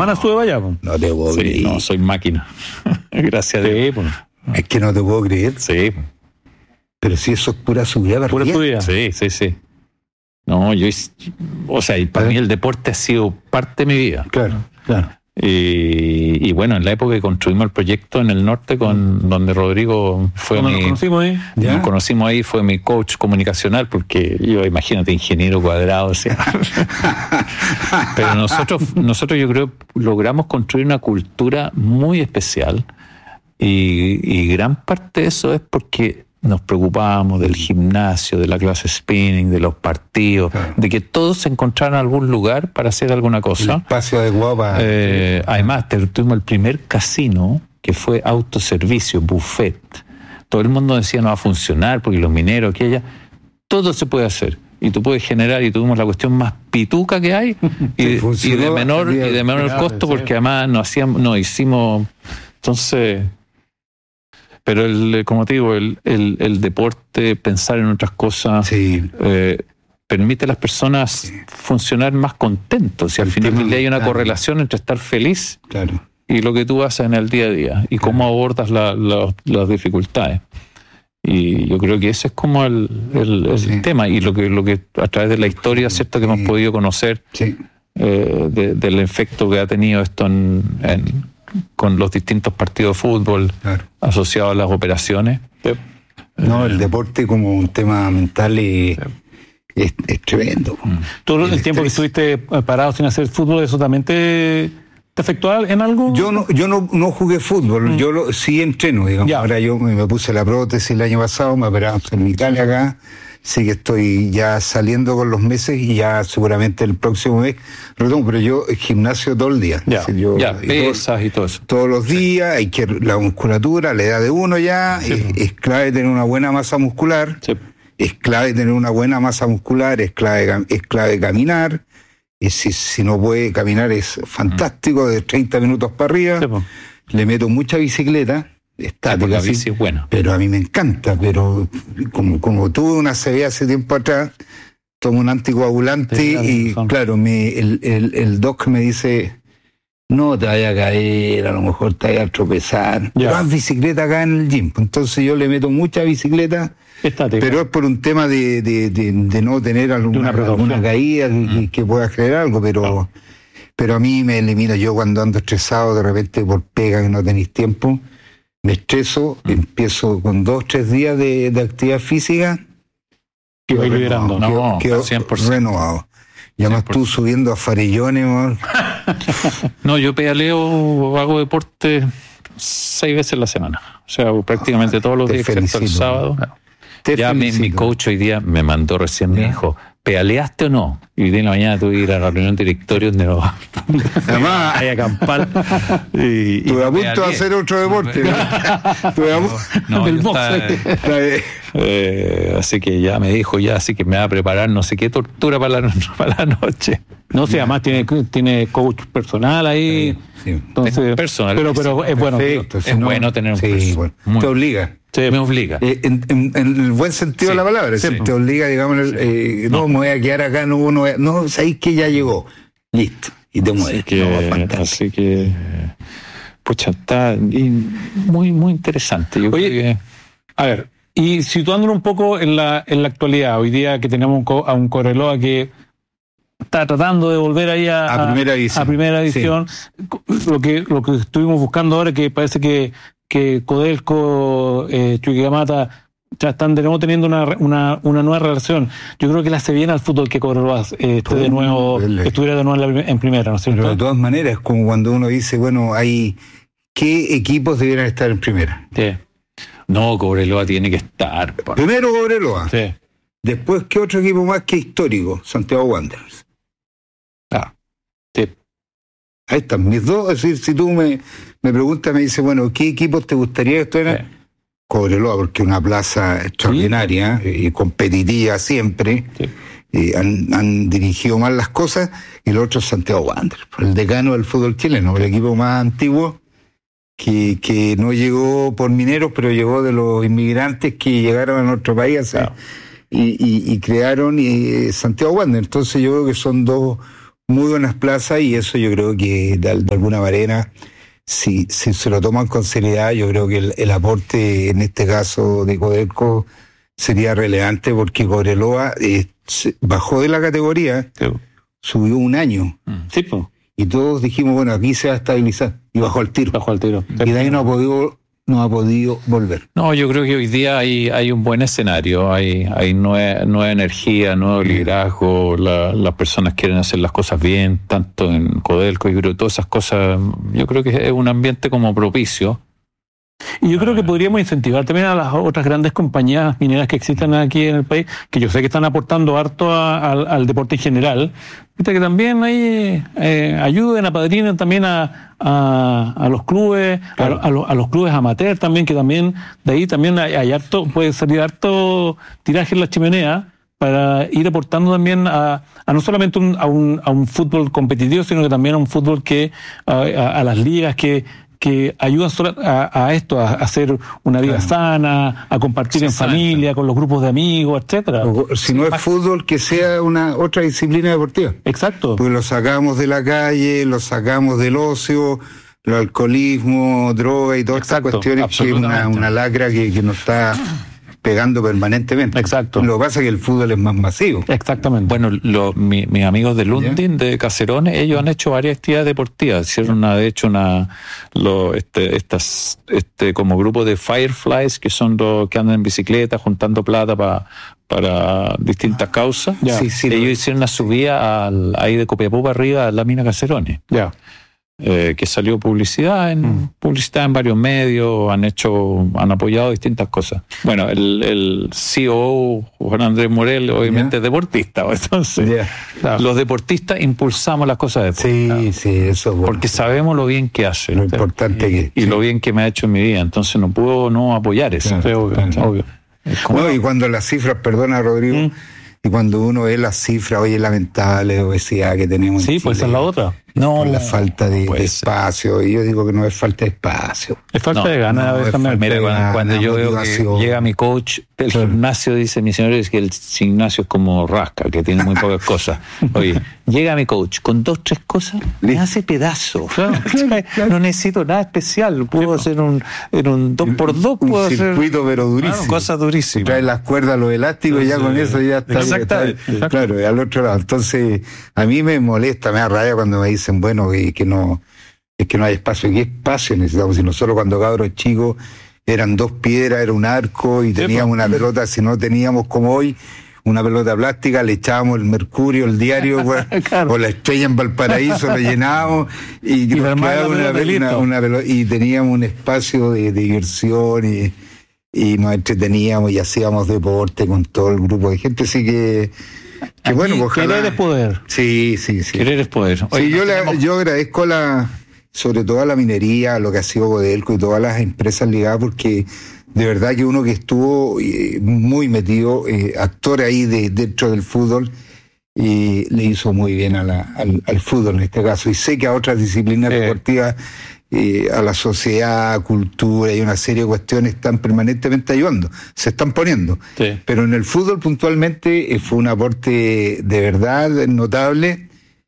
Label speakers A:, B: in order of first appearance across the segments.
A: semana estuve allá.
B: No te puedo creer.
C: No, soy máquina. Gracias a Dios.
A: Sí, pues.
B: Es que no te puedo creer.
C: Sí.
B: Pero si eso es pura subida.
A: Pura subida.
C: Sí. No, o sea, y para mí el deporte ha sido parte de mi vida.
B: Claro.
C: Y bueno, en la época que construimos el proyecto en el norte, donde Rodrigo fue
A: Nos conocimos ahí.
C: Nos conocimos ahí, fue mi coach comunicacional, porque yo, imagínate, ingeniero cuadrado, o sea. Pero nosotros yo creo logramos construir una cultura muy especial, y gran parte de eso es porque nos preocupábamos del gimnasio, de la clase spinning, de los partidos, de que todos se encontraran en algún lugar para hacer alguna cosa.
B: El espacio adecuado para...
C: Además, tuvimos el primer casino que fue autoservicio, buffet. Todo el mundo decía no va a funcionar porque los mineros, aquella, todo se puede hacer. Y tú puedes generar, y tuvimos la cuestión más pituca que hay, y de menor costo, porque además nos hicimos... Entonces... Pero como te digo, el deporte, pensar en otras cosas, permite a las personas funcionar más contentos. Y al final del día hay una correlación entre estar feliz y lo que tú haces en el día a día y cómo abordas las dificultades. Y yo creo que ese es como el tema, y lo que a través de la historia, cierto, que hemos podido conocer del efecto que ha tenido esto con los distintos partidos de fútbol asociados a las operaciones.
B: No, el deporte como un tema mental es tremendo.
A: ¿Todo el tiempo que estuviste parado sin hacer fútbol, eso también te afectó en algo?
B: Yo no jugué fútbol, yo sí entreno, digamos. Ahora yo me puse la prótesis el año pasado, me operaron cervicales acá. Sí que estoy ya saliendo con los meses y ya seguramente el próximo mes retomo, pero yo gimnasio todo el día.
C: Pesas y todo eso.
B: Todos los días, hay que la musculatura, la edad de uno ya, es clave tener una buena masa muscular, es clave tener una buena masa muscular, es clave caminar, y si no puede caminar es fantástico, de 30 minutos para arriba, le meto mucha bicicleta. Estática,
C: la bici es buena.
B: Pero a mí me encanta, pero como tuve una CB hace tiempo atrás, tomo un anticoagulante y claro, el doc me dice, no te vayas a caer, a lo mejor te vayas a tropezar, pero haz bicicleta acá en el gym. Entonces yo le meto mucha bicicleta, pero es por un tema de no tener alguna caída que pueda generar algo, pero a mí me elimina. Yo cuando ando estresado de repente por pega que no tenéis tiempo, me estreso, empiezo con 2-3 días de actividad física.
A: Que voy liberando,
B: quedo 100% renovado. Y además tú subiendo a farillones.
C: No, yo pedaleo, hago deporte 6 veces a la semana. O sea, prácticamente todos los días, excepto el sábado. Ya mi coach hoy día me mandó recién, me dijo, ¿pedaleaste o no? Y hoy día en la mañana tuve que ir a la reunión directorio donde
B: además
C: hay a acampar.
B: Estuve a punto de hacer otro deporte.
C: Así que ya me dijo, así que me va a preparar no sé qué tortura para la noche.
A: No sé, además tiene coach personal ahí. Entonces,
C: personal.
A: Pero es bueno.
B: Perfecto,
C: es bueno tener un personal.
B: Te obliga.
C: Me obliga.
B: En el buen sentido de la palabra. Te obliga, digamos, no me voy a quedar acá, no, sabéis que ya llegó. Listo. Y te mueves.
C: Así que pucha, está muy, muy interesante. Yo creo que...
A: A ver, y situándonos un poco en la actualidad, hoy día que tenemos a un Cobreloa que está tratando de volver ahí a primera edición. Lo que estuvimos buscando ahora, que parece que Codelco, Chuquicamata están de nuevo teniendo una nueva relación. Yo creo que le hace bien al fútbol que Cobreloa estuviera de nuevo en primera, ¿no es cierto?
B: Pero de todas maneras, es como cuando uno dice, bueno, ¿qué equipos debieran estar en primera?
C: Sí. No, Cobreloa tiene que estar.
B: Primero Cobreloa.
A: Sí.
B: Después, ¿qué otro equipo más que histórico? Santiago Wanderers.
C: Sí.
B: Ahí están, mis dos. Es decir, si tú me preguntas, me dices, bueno, ¿qué equipos te gustaría que estuvieran? Sí. Cobreloa, porque es una plaza extraordinaria y competitiva siempre. Sí. Han dirigido mal las cosas. Y el otro es Santiago Wanderers, el decano del fútbol chileno, el equipo más antiguo que no llegó por mineros, pero llegó de los inmigrantes que llegaron a nuestro país y crearon Santiago Wanderers. Entonces yo creo que son dos muy buenas plazas, y eso yo creo que de alguna manera, si se lo toman con seriedad, yo creo que el aporte en este caso de Codelco sería relevante, porque Cobreloa bajó de la categoría, subió un año.
A: Sí, pues.
B: Y todos dijimos, bueno, aquí se va a estabilizar, y bajó al tiro. Y de ahí no ha podido volver.
C: No, yo creo que hoy día hay un buen escenario, hay nueva energía, nuevo liderazgo, las personas quieren hacer las cosas bien, tanto en Codelco, y creo que todas esas cosas, yo creo que es un ambiente como propicio.
A: Y yo creo que podríamos incentivar también a las otras grandes compañías mineras que existen aquí en el país, que yo sé que están aportando harto al deporte en general, que también ahí ayuden, apadrinen también a los clubes, claro, a los clubes amateur también, que también de ahí también hay harto, puede salir harto tiraje en la chimenea, para ir aportando también a no solamente a un fútbol competitivo, sino que también a un fútbol que a las ligas que ayudan a esto, a hacer una vida sana, a compartir en familia, con los grupos de amigos, etcétera.
B: Si no es fútbol, que sea una otra disciplina deportiva.
A: Exacto.
B: Porque lo sacamos de la calle, lo sacamos del ocio, el alcoholismo, droga y todas estas cuestiones, que es una lacra que nos está pegando permanentemente.
A: Exacto.
B: Lo que pasa es que el fútbol es más masivo.
A: Exactamente.
C: Bueno, mis amigos de Lundin, de Caserones, ellos han hecho varias actividades deportivas. Hicieron como grupo de Fireflies, que son los que andan en bicicleta juntando plata para distintas causas.
B: Sí,
C: ellos hicieron una subida ahí de Copiapó para arriba a la mina Caserones.
A: Ya.
C: Que salió publicidad en varios medios, han apoyado distintas cosas. Bueno, el CEO, Juan Andrés Morel, obviamente es deportista, entonces los deportistas impulsamos las cosas de deporte.
B: Sí, eso es bueno.
C: Porque sabemos lo bien que hace.
B: Lo importante que
C: y lo bien que me ha hecho en mi vida, entonces no puedo no apoyar eso.
B: Claro.
C: Obvio.
B: No, y cuando las cifras, perdona Rodrigo, y cuando uno ve las cifras, oye, lamentable obesidad que tenemos.
A: Sí, pues esa es la otra.
B: No, la falta de espacio, y yo digo que no es falta de espacio.
A: Es falta de ganas.
C: Mira, cuando yo veo que llega mi coach del gimnasio, dice mi señor, es que el gimnasio es como rasca, que tiene muy pocas cosas. Oye, llega mi coach con 2-3 cosas, me hace pedazo. Claro. No necesito nada especial, puedo hacer un 2x2, puedo hacer
B: un circuito, pero durísimo.
C: Claro, cosas durísimas.
B: Trae las cuerdas, los elásticos, y ya con eso ya está.
C: Exactamente.
B: Claro, y al otro lado. Entonces, a mí me molesta, me da rabia cuando me dicen, bueno, que no hay espacio. ¿Qué espacio necesitamos? Si nosotros cuando cabros chicos eran 2 piedras, era un arco, y teníamos una pelota, si no teníamos como hoy una pelota plástica, le echábamos el Mercurio, el diario, claro, o la Estrella en Valparaíso, lo llenábamos y nos quedaba una pelota, y teníamos un espacio de diversión, y nos entreteníamos y hacíamos deporte con todo el grupo de gente. Así que bueno, ojalá.
A: Querer es poder.
B: Sí.
C: Querer es poder.
B: Oye, yo agradezco sobre todo a la minería, a lo que ha sido Codelco y todas las empresas ligadas, porque de verdad que uno que estuvo muy metido, actor ahí dentro del fútbol, y le hizo muy bien al fútbol en este caso. Y sé que a otras disciplinas deportivas, a la sociedad, cultura y una serie de cuestiones están permanentemente ayudando, se están poniendo.
A: Sí.
B: Pero en el fútbol puntualmente fue un aporte de verdad notable,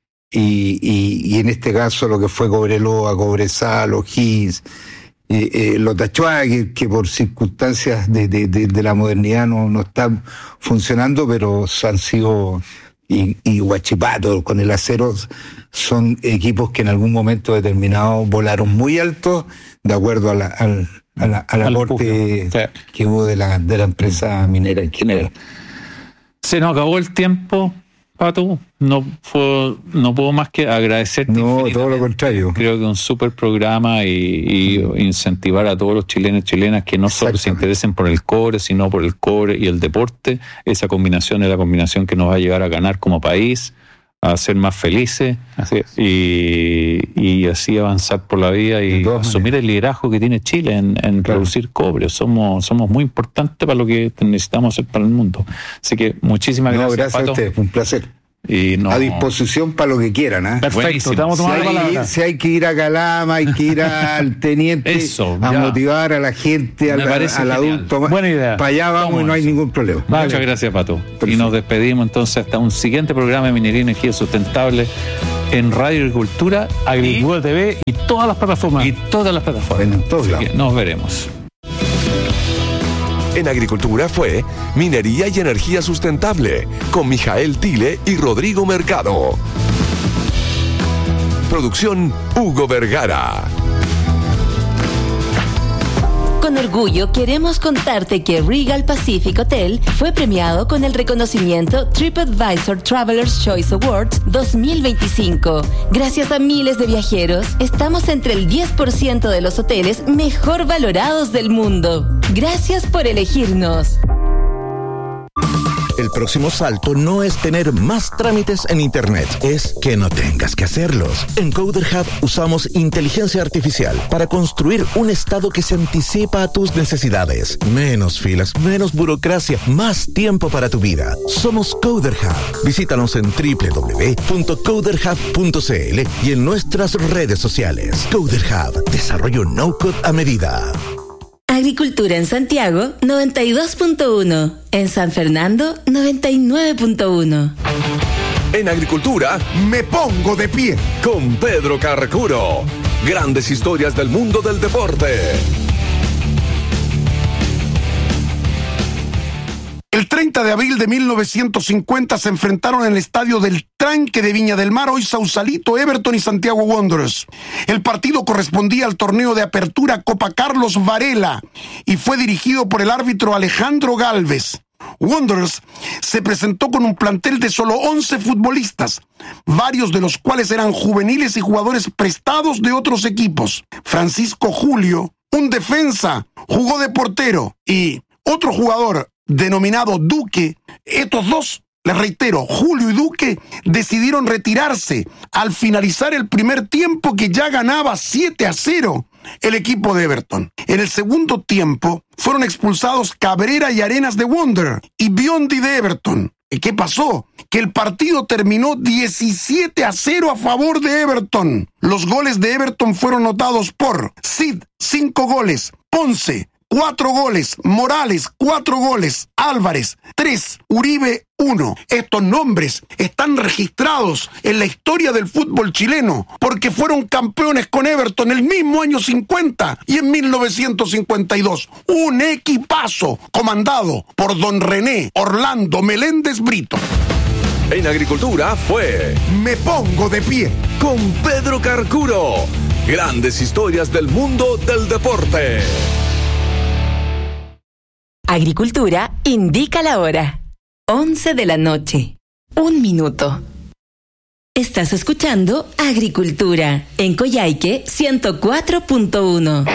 B: y en este caso lo que fue Cobreloa, Cobresal, O'Higgins, los Tachuá, que por circunstancias de la modernidad no están funcionando, pero han sido, y Huachipato con el Acero, son equipos que en algún momento determinado volaron muy alto, de acuerdo al aporte que hubo de la empresa minera en general.
C: Se nos acabó el tiempo, Pato. No puedo más que agradecerte.
B: No, todo lo contrario.
C: Creo que un súper programa, y incentivar a todos los chilenos y chilenas que no solo se interesen por el cobre, sino por el cobre y el deporte. Esa combinación es la combinación que nos va a llevar a ganar como país, a ser más felices.
A: Así es.
C: Y así avanzar por la vida y asumir el liderazgo que tiene Chile en producir cobre. Somos muy importantes para lo que necesitamos hacer para el mundo. Así que muchísimas gracias,
B: gracias
C: Pato.
B: a ustedes, un placer.
C: Y
B: a disposición para lo que quieran.
A: Perfecto, estamos tomando
B: si hay que ir a Calama, hay que ir al teniente a motivar a la gente, al adulto.
A: Buena idea.
B: Para allá vamos y no hay ningún problema.
C: Muchas gracias, Pato. Perfecto. Y nos despedimos entonces hasta un siguiente programa de Minería y Energía Sustentable. en Radio Agricultura,
A: Agricultura TV y todas las plataformas.
C: Bueno, en todos lados. Nos veremos.
D: En Agricultura fue Minería y Energía Sustentable con Mijael Tile y Rodrigo Mercado. Producción Hugo Vergara.
E: Con orgullo queremos contarte que Regal Pacific Hotel fue premiado con el reconocimiento TripAdvisor Traveler's Choice Awards 2025. Gracias a miles de viajeros, estamos entre el 10% de los hoteles mejor valorados del mundo. Gracias por elegirnos.
F: El próximo salto no es tener más trámites en Internet, es que no tengas que hacerlos. En Coder Hub usamos inteligencia artificial para construir un estado que se anticipa a tus necesidades. Menos filas, menos burocracia, más tiempo para tu vida. Somos Coder Hub. Visítanos en www.coderhub.cl y en nuestras redes sociales. Coder Hub, desarrollo no-code a medida.
E: Agricultura en Santiago, 92.1. En San Fernando, 99.1.
D: En Agricultura,
G: me pongo de pie.
D: Con Pedro Carcuro. Grandes historias del mundo del deporte.
G: El 30 de abril de 1950 se enfrentaron en el estadio del Tranque de Viña del Mar, hoy Sausalito, Everton y Santiago Wanderers. El partido correspondía al torneo de apertura Copa Carlos Varela y fue dirigido por el árbitro Alejandro Galvez. Wanderers se presentó con un plantel de solo 11 futbolistas, varios de los cuales eran juveniles y jugadores prestados de otros equipos. Francisco Julio, un defensa, jugó de portero y otro jugador denominado Duque. Estos dos, les reitero, Julio y Duque, decidieron retirarse al finalizar el primer tiempo, que ya ganaba 7-0 el equipo de Everton. En el segundo tiempo fueron expulsados Cabrera y Arenas de Wanderers y Biondi de Everton. ¿Y qué pasó? Que el partido terminó 17-0 a favor de Everton. Los goles de Everton fueron notados por Cid, 5 goles, Ponce, 4 goles, Morales, 4 goles, Álvarez, 3, Uribe, 1. Estos nombres están registrados en la historia del fútbol chileno porque fueron campeones con Everton el mismo año 50 y en 1952. Un equipazo comandado por don René Orlando Meléndez Brito.
D: En Agricultura fue
G: Me pongo de pie
D: con Pedro Carcuro. Grandes historias del mundo del deporte.
E: Agricultura indica la hora. 11 de la noche. 1 minuto. Estás escuchando Agricultura en Coyhaique 104.1.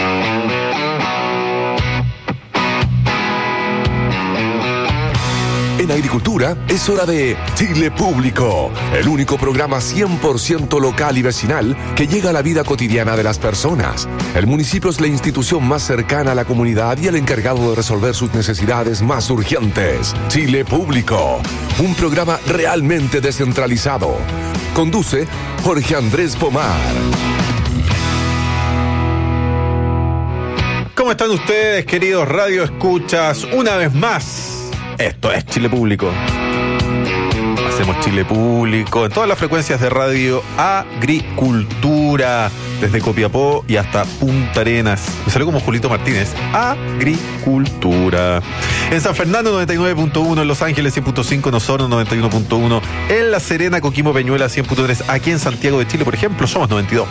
D: En Agricultura es hora de Chile Público, el único programa 100% local y vecinal que llega a la vida cotidiana de las personas. El municipio es la institución más cercana a la comunidad y el encargado de resolver sus necesidades más urgentes. Chile Público, un programa realmente descentralizado. Conduce Jorge Andrés Pomar.
H: ¿Cómo están ustedes, queridos radio escuchas? Una vez más, esto es Chile Público. Hacemos Chile Público en todas las frecuencias de radio Agricultura, desde Copiapó y hasta Punta Arenas. Me salió como Julito Martínez. Agricultura. En San Fernando 99.1, en Los Ángeles 100.5, en Osorno 91.1, en La Serena, Coquimbo, Peñuela 100.3, aquí en Santiago de Chile, por ejemplo, somos 92.1.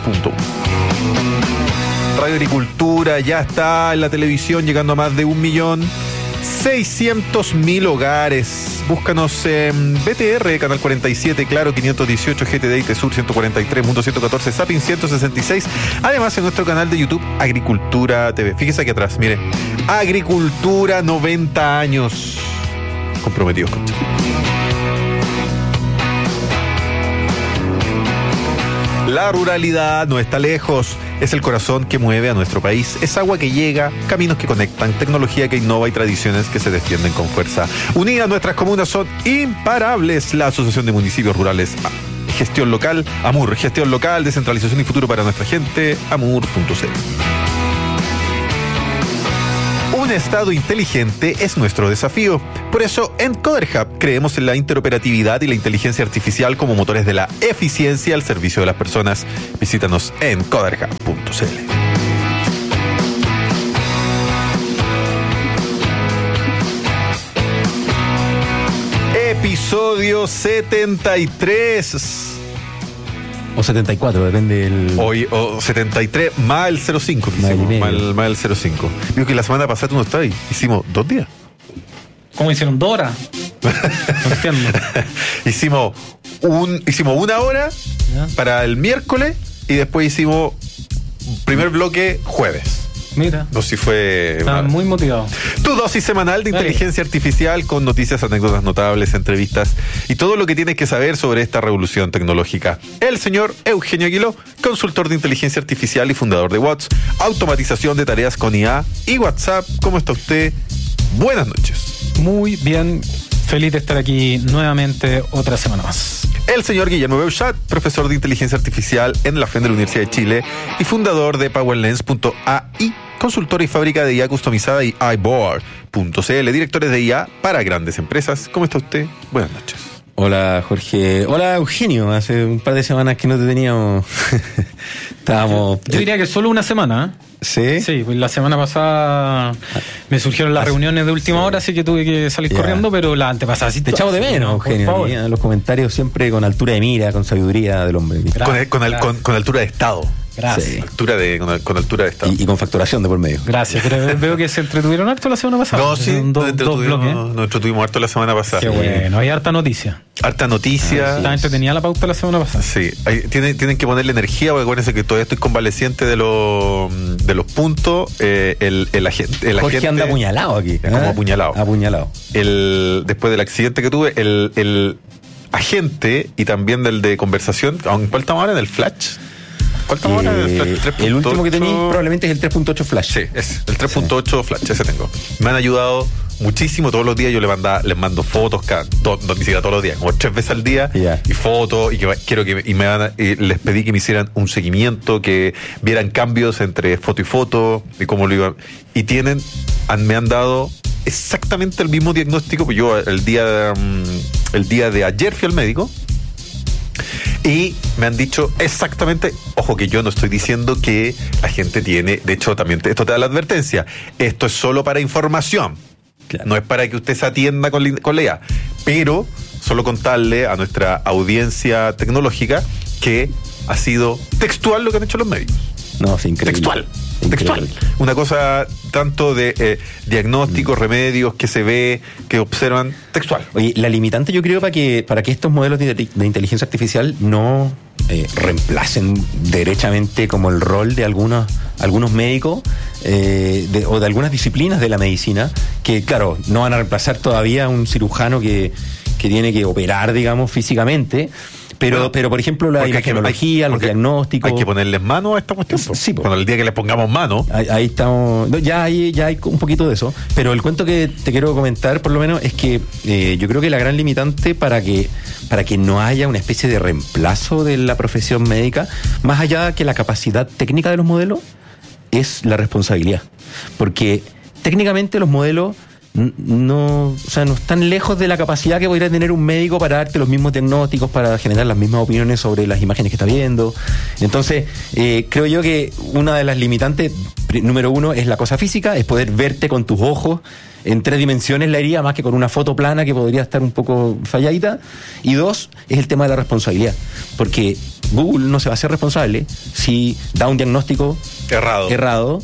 H: Radio Agricultura ya está en la televisión, llegando a más de 1.600.000 hogares. Búscanos en BTR, Canal 47, Claro 518, GTD, Tesur 143, Mundo 114, Zapping 166. Además, en nuestro canal de YouTube, Agricultura TV. Fíjese aquí atrás, mire. Agricultura, 90 años. Comprometidos con Chile. La ruralidad no está lejos, es el corazón que mueve a nuestro país, es agua que llega, caminos que conectan, tecnología que innova y tradiciones que se defienden con fuerza. Unidas nuestras comunas son imparables. La Asociación de Municipios Rurales, Gestión Local, AMUR, Gestión Local, Descentralización y Futuro para nuestra gente, amur.cl. Un estado inteligente es nuestro desafío. Por eso, en Coder Hub creemos en la interoperatividad y la inteligencia artificial como motores de la eficiencia al servicio de las personas. Visítanos en coderhub.cl. Episodio 73.
I: O 74, depende del...
H: Hoy, o 73 más el 05 que hicimos, más el 05. Digo que la semana pasada tú no estabas ahí. Hicimos 2 días.
A: ¿Cómo hicieron 2 horas? No entiendo.
H: Hicimos 1 hora para el miércoles y después hicimos primer bloque jueves.
A: Mira.
H: No sé si fue...
A: Estaba muy motivado.
H: Tu dosis semanal de inteligencia artificial con noticias, anécdotas notables, entrevistas y todo lo que tienes que saber sobre esta revolución tecnológica. El señor Eugenio Aguiló, consultor de inteligencia artificial y fundador de Watts, automatización de tareas con IA y WhatsApp. ¿Cómo está usted? Buenas noches.
A: Muy bien. Feliz de estar aquí nuevamente otra semana más.
H: El señor Guillermo Beuchat, profesor de inteligencia artificial en la FEN de la Universidad de Chile y fundador de PowerLens.ai, consultora y fábrica de IA customizada y iBoard.cl, directores de IA para grandes empresas. ¿Cómo está usted? Buenas noches.
I: Hola, Jorge. Hola, Eugenio. Hace un par de semanas que no te teníamos. Estábamos...
A: Yo diría que solo una semana, ¿eh?
I: ¿Sí?
A: Sí, pues la semana pasada me surgieron las reuniones de última hora, así que tuve que salir corriendo, pero la antepasada sí
I: te echamos de menos, Eugenio. Los comentarios siempre con altura de mira, con sabiduría del hombre.
H: Con altura de estado.
A: Gracias.
I: Sí.
H: Con altura de estado.
I: Y con facturación de por medio.
A: Gracias, pero veo que se entretuvieron harto la semana pasada.
H: No, sí, nos entretuvimos harto la semana pasada.
A: Qué bueno, hay harta noticia.
H: Harta noticia.
A: Está entretenida la pauta la semana pasada.
H: Sí, tienen que ponerle energía, porque acuérdense que todavía estoy convaleciente de los puntos. El
I: Jorge anda apuñalado aquí.
H: Como apuñalado. Después del accidente que tuve, el agente y también del de conversación, ¿cuál estamos ahora? ¿En el Flash? ¿Cuál estamos ahora?
I: El último que tenéis probablemente es el 3.8 Flash.
H: Sí, es el 3.8 Flash, ese tengo. Me han ayudado muchísimo todos los días. Yo les mando fotos ni siquiera todos los días, como 3 veces al día, y fotos, y les pedí que me hicieran un seguimiento, que vieran cambios entre foto y foto, y cómo lo iban. Y me han dado exactamente el mismo diagnóstico, pues yo el día de ayer fui al médico. Y me han dicho exactamente, ojo que yo no estoy diciendo que la gente tiene, de hecho también esto te da la advertencia, esto es solo para información, claro. No es para que usted se atienda con la IA, pero solo contarle a nuestra audiencia tecnológica que ha sido textual lo que han hecho los médicos.
I: No, es increíble.
H: Textual. Una cosa tanto de diagnósticos, remedios que se ve, que observan, textual.
I: Oye, la limitante yo creo para que estos modelos de inteligencia artificial no reemplacen derechamente como el rol de algunos médicos o de algunas disciplinas de la medicina, que claro, no van a reemplazar todavía a un cirujano que tiene que operar, digamos, físicamente. Pero por ejemplo, la imagenología, los diagnósticos...
H: Hay que ponerles mano a esta cuestión.
I: Sí,
H: cuando el día que les pongamos mano...
I: Ahí estamos... Ya hay un poquito de eso. Pero el cuento que te quiero comentar, por lo menos, es que yo creo que la gran limitante para que no haya una especie de reemplazo de la profesión médica, más allá que la capacidad técnica de los modelos, es la responsabilidad. Porque técnicamente los modelos... no están lejos de la capacidad que podría tener un médico para darte los mismos diagnósticos, para generar las mismas opiniones sobre las imágenes que está viendo. Entonces, creo yo que una de las limitantes, número 1, es la cosa física, es poder verte con tus ojos en 3 dimensiones la herida, más que con una foto plana que podría estar un poco falladita. Y 2, es el tema de la responsabilidad, porque Google no se va a hacer responsable si da un diagnóstico errado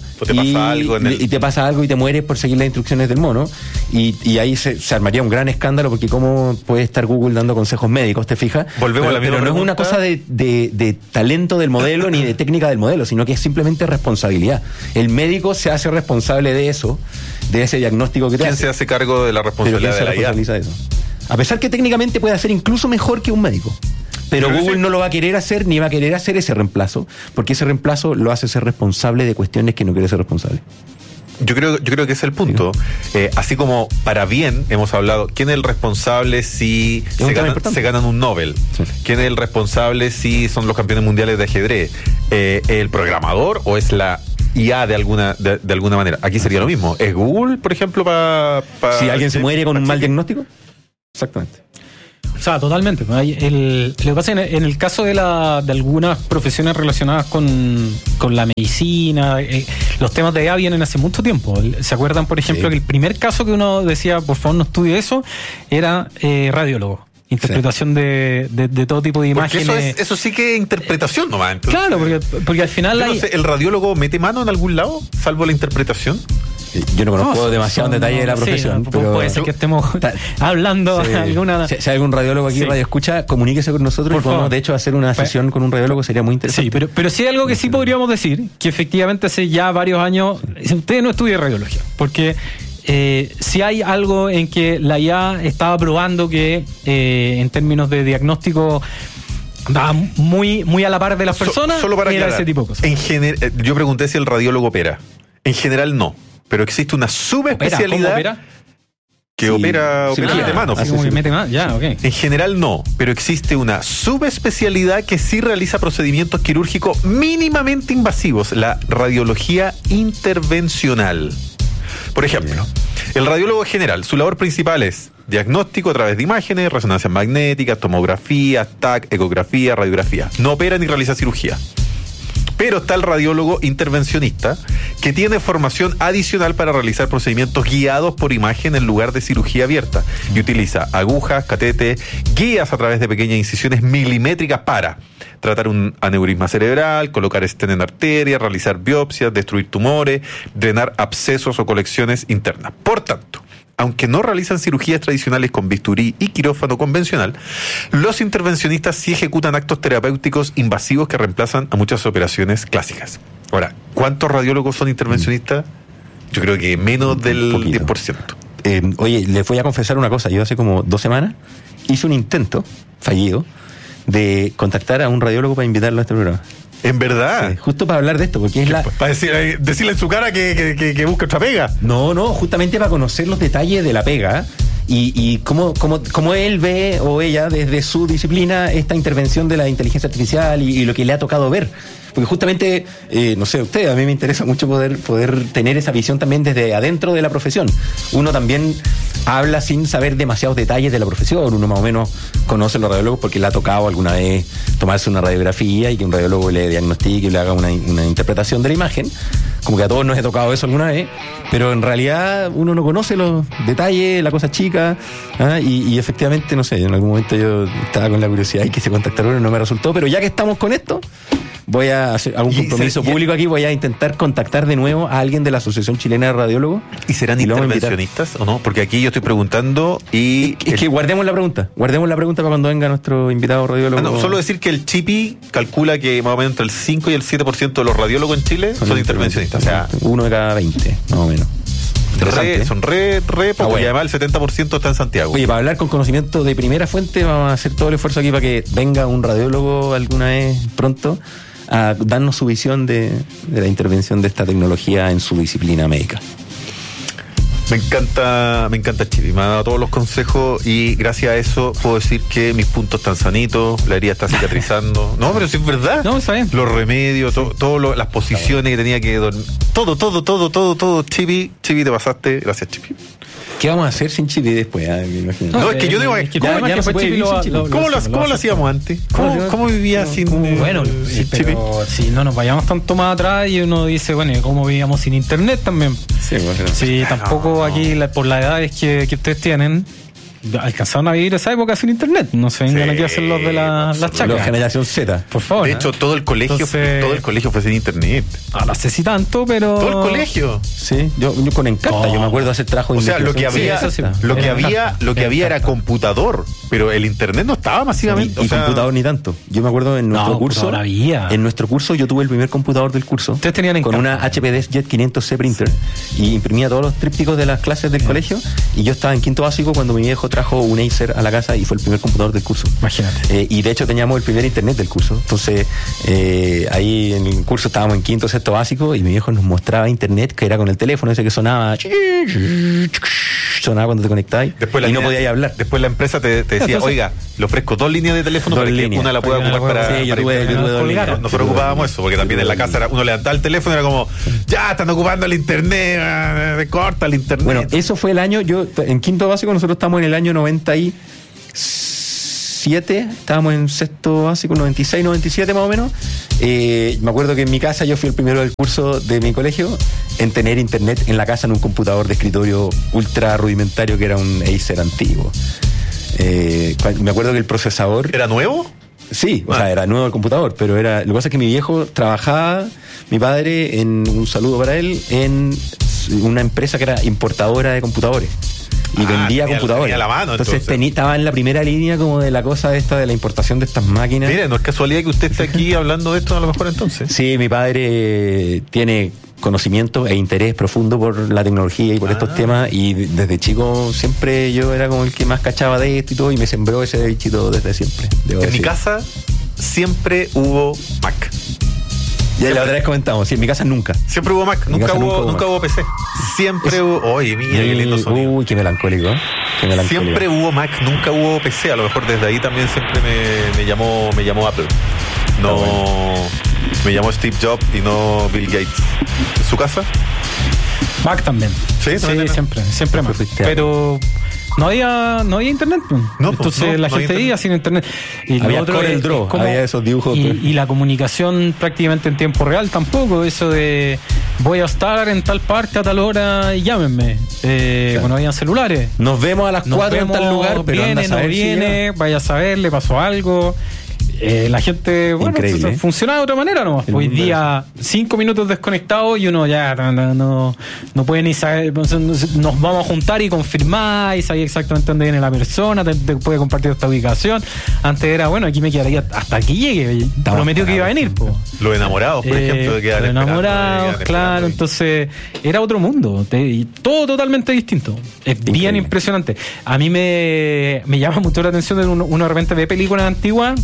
I: y te pasa algo y te mueres por seguir las instrucciones del mono, y ahí se armaría un gran escándalo, porque cómo puede estar Google dando consejos médicos, ¿te fijas?
H: Volvemos a la misma
I: pero no es una cosa de talento del modelo ni de técnica del modelo, sino que es simplemente responsabilidad. El médico se hace responsable de eso, de ese diagnóstico que te hace.
H: ¿Quién se hace cargo de la responsabilidad de la IA?
I: De eso. A pesar que técnicamente puede hacer incluso mejor que un médico. Pero Google no lo va a querer hacer, ni va a querer hacer ese reemplazo, porque ese reemplazo lo hace ser responsable de cuestiones que no quiere ser responsable.
H: Yo creo que ese es el punto. Así como para bien hemos hablado, ¿quién es el responsable si se ganan un Nobel? Sí. ¿Quién es el responsable si son los campeones mundiales de ajedrez? ¿El programador o es la IA de alguna manera. Aquí sería lo mismo. ¿Es Google, por ejemplo, para
I: si alguien se muere con un mal diagnóstico? Exactamente.
J: O sea, totalmente. Lo que pasa en el caso de algunas profesiones relacionadas con la medicina, los temas de IA vienen hace mucho tiempo. ¿Se acuerdan, por ejemplo, que el primer caso que uno decía, por favor, no estudie eso, era radiólogo? Interpretación de todo tipo de imágenes.
H: Porque eso sí que es interpretación nomás. Entonces,
J: claro, porque al final...
H: Yo no sé, ¿el radiólogo mete mano en algún lado, salvo la interpretación?
I: Yo no conozco demasiado en detalle de la profesión.
J: Sí,
I: pero
J: puede ser que estemos hablando alguna...
I: Si hay algún radiólogo aquí radio escucha, comuníquese con nosotros y podemos de hecho hacer una sesión con un radiólogo, sería muy interesante.
J: Sí, pero sí hay algo que sí podríamos decir, que efectivamente hace ya varios años, usted no estudia radiología, porque... si hay algo en que la IA estaba probando que en términos de diagnóstico va muy a la par de las personas,
H: solo para
J: era
H: aclarar,
J: ese tipo de cosas.
H: Yo pregunté si el radiólogo opera. En general no, pero existe una subespecialidad.
J: ¿Cómo opera?
H: Que opera de manos.
J: Así como que mete más, ya, okay.
H: En general no, pero existe una subespecialidad que sí realiza procedimientos quirúrgicos mínimamente invasivos, la radiología intervencional. Por ejemplo, el radiólogo general, su labor principal es diagnóstico a través de imágenes, resonancias magnéticas, tomografía, TAC, ecografía, radiografía. No opera ni realiza cirugía. Pero está el radiólogo intervencionista, que tiene formación adicional para realizar procedimientos guiados por imagen en lugar de cirugía abierta, y utiliza agujas, catéteres, guías a través de pequeñas incisiones milimétricas para tratar un aneurisma cerebral, colocar estén en arteria, realizar biopsias, destruir tumores, drenar abscesos o colecciones internas. Por tanto, aunque no realizan cirugías tradicionales con bisturí y quirófano convencional, los intervencionistas sí ejecutan actos terapéuticos invasivos que reemplazan a muchas operaciones clásicas. Ahora, ¿cuántos radiólogos son intervencionistas? Yo creo que menos del 10%.
I: Oye, les voy a confesar una cosa. Yo hace como 2 semanas hice un intento fallido de contactar a un radiólogo para invitarlo a este programa.
H: ¿En verdad?
I: Sí, justo para hablar de esto, porque es
H: para decirle en su cara que busca otra pega.
I: No, justamente para conocer los detalles de la pega y cómo él ve o ella desde su disciplina esta intervención de la inteligencia artificial y lo que le ha tocado ver. Porque justamente, no sé, usted, a mí me interesa mucho poder tener esa visión también desde adentro de la profesión. Uno también habla sin saber demasiados detalles de la profesión, uno más o menos conoce a los radiólogos porque le ha tocado alguna vez tomarse una radiografía y que un radiólogo le diagnostique y le haga una interpretación de la imagen, como que a todos nos ha tocado eso alguna vez, pero en realidad uno no conoce los detalles, la cosa chica, y efectivamente, no sé, en algún momento yo estaba con la curiosidad y quise contactar a uno y no me resultó, pero ya que estamos con esto, voy a hacer algún compromiso público aquí, voy a intentar contactar de nuevo a alguien de la Asociación Chilena de Radiólogos.
H: ¿Y serán intervencionistas o no? Porque aquí yo estoy preguntando y...
I: Es que guardemos la pregunta para cuando venga nuestro invitado radiólogo.
H: No, solo decir que el CHIPI calcula que más o menos entre el 5 y el 7% de los radiólogos en Chile son intervencionistas. O sea,
I: 1 de cada 20, más o menos.
H: Son re poco, y además el 70% está en Santiago.
I: Oye, para hablar con conocimiento de primera fuente, vamos a hacer todo el esfuerzo aquí para que venga un radiólogo alguna vez pronto a darnos su visión de la intervención de esta tecnología en su disciplina médica.
H: Me encanta Chipi, me ha dado todos los consejos y gracias a eso puedo decir que mis puntos están sanitos, la herida está cicatrizando. No, pero sí es verdad.
J: No, está bien.
H: Los remedios, todas las posiciones que tenía que dormir. Todo. Chipi, te pasaste. Gracias, Chipi.
I: ¿Qué vamos a hacer sin Chipi después? Me imagino.
H: No, es que yo digo, ¿cómo lo hacíamos antes? ¿Cómo vivía sin
J: bueno, sí, pero si no nos vayamos tanto más atrás y uno dice, bueno, ¿cómo vivíamos sin internet también?
I: Sí, bueno.
J: Sí, tampoco aquí, por las edades que ustedes tienen, alcanzaron a vivir esa época sin internet. No se vengan aquí a hacer los de las chacras.
I: La generación Z.
J: Por favor.
H: De hecho, todo el colegio fue sin internet.
J: No sé si tanto, pero...
H: Todo el colegio.
I: Sí, yo con Encarta, yo me acuerdo de hacer trabajo de
H: investigación. Lo que había era computador, pero el internet no estaba masivamente.
I: Y computador ni tanto. Yo me acuerdo en nuestro curso. En nuestro curso yo tuve el primer computador del curso.
J: Ustedes tenían
I: con una HP DeskJet 500C printer y imprimía todos los trípticos de las clases del colegio y yo estaba en quinto básico cuando mi viejo trajo un Acer a la casa y fue el primer computador del curso.
J: Imagínate.
I: Y de hecho teníamos el primer internet del curso. Entonces, ahí en el curso estábamos en quinto, sexto básico y mi viejo nos mostraba internet, que era con el teléfono ese que sonaba cuando te conectabas y no podías hablar.
H: Después la empresa te decía, oiga, le ofrezco 2 líneas de teléfono para que una la pueda ocupar para...
I: Sí, yo tuve 2 líneas.
H: Nosotros ocupábamos eso, porque también en la casa uno levantaba el teléfono y era como, ya, están ocupando el internet, corta el internet.
I: Bueno, eso fue el año, yo en quinto básico nosotros estamos en el año 97, estábamos en sexto básico, 96, 97 más o menos. Me acuerdo que en mi casa yo fui el primero del curso de mi colegio en tener internet en la casa en un computador de escritorio ultra rudimentario que era un Acer antiguo. Me acuerdo que el procesador...
H: ¿Era nuevo?
I: Sí, o sea, era nuevo el computador, pero lo que pasa es que mi viejo trabajaba, mi padre, un saludo para él, en una empresa que era importadora de computadores. Y vendía computadores.
H: Tenía la mano,
I: entonces estaba en la primera línea como de la cosa esta de la importación de estas máquinas.
H: Mire, no es casualidad que usted esté aquí hablando de esto a lo mejor entonces.
I: Sí, mi padre tiene conocimiento e interés profundo por la tecnología y por estos temas, y desde chico siempre yo era como el que más cachaba de esto y todo, y me sembró ese bichito desde siempre.
H: En mi casa siempre hubo Mac.
I: Ya la otra vez comentamos, sí, en mi casa nunca.
H: Siempre hubo Mac, nunca hubo PC. Siempre hubo... Oye, mira, qué lindo sonido.
I: Uy, qué melancólico.
H: Siempre hubo Mac, nunca hubo PC. A lo mejor desde ahí también siempre me llamó Apple. No, me llamó Steve Jobs y no Bill Gates. ¿En su casa?
J: Mac también.
H: Sí,
J: siempre Mac. Pero... No había internet, entonces la gente iba sin internet.
I: Y había Corel Draw, había esos dibujos.
J: Y la comunicación prácticamente en tiempo real tampoco, eso de voy a estar en tal parte a tal hora y llámenme. Bueno, habían celulares.
I: Nos vemos a las 4 en tal lugar, pero
J: viene, vaya a saber, le pasó algo. La gente, bueno, funciona de otra manera nomás. Hoy día 5 minutos desconectados y uno ya no puede ni saber. Nos vamos a juntar y confirmar y saber exactamente dónde viene la persona, te puede compartir esta ubicación. Antes era, bueno, aquí me quedaría hasta aquí llegue. Prometió que iba a venir.
H: Los enamorados, por ejemplo,
J: los enamorados, claro. Entonces era otro mundo, y todo totalmente distinto. Es bien impresionante. A mí me llama mucho la atención de uno de repente ve películas antiguas.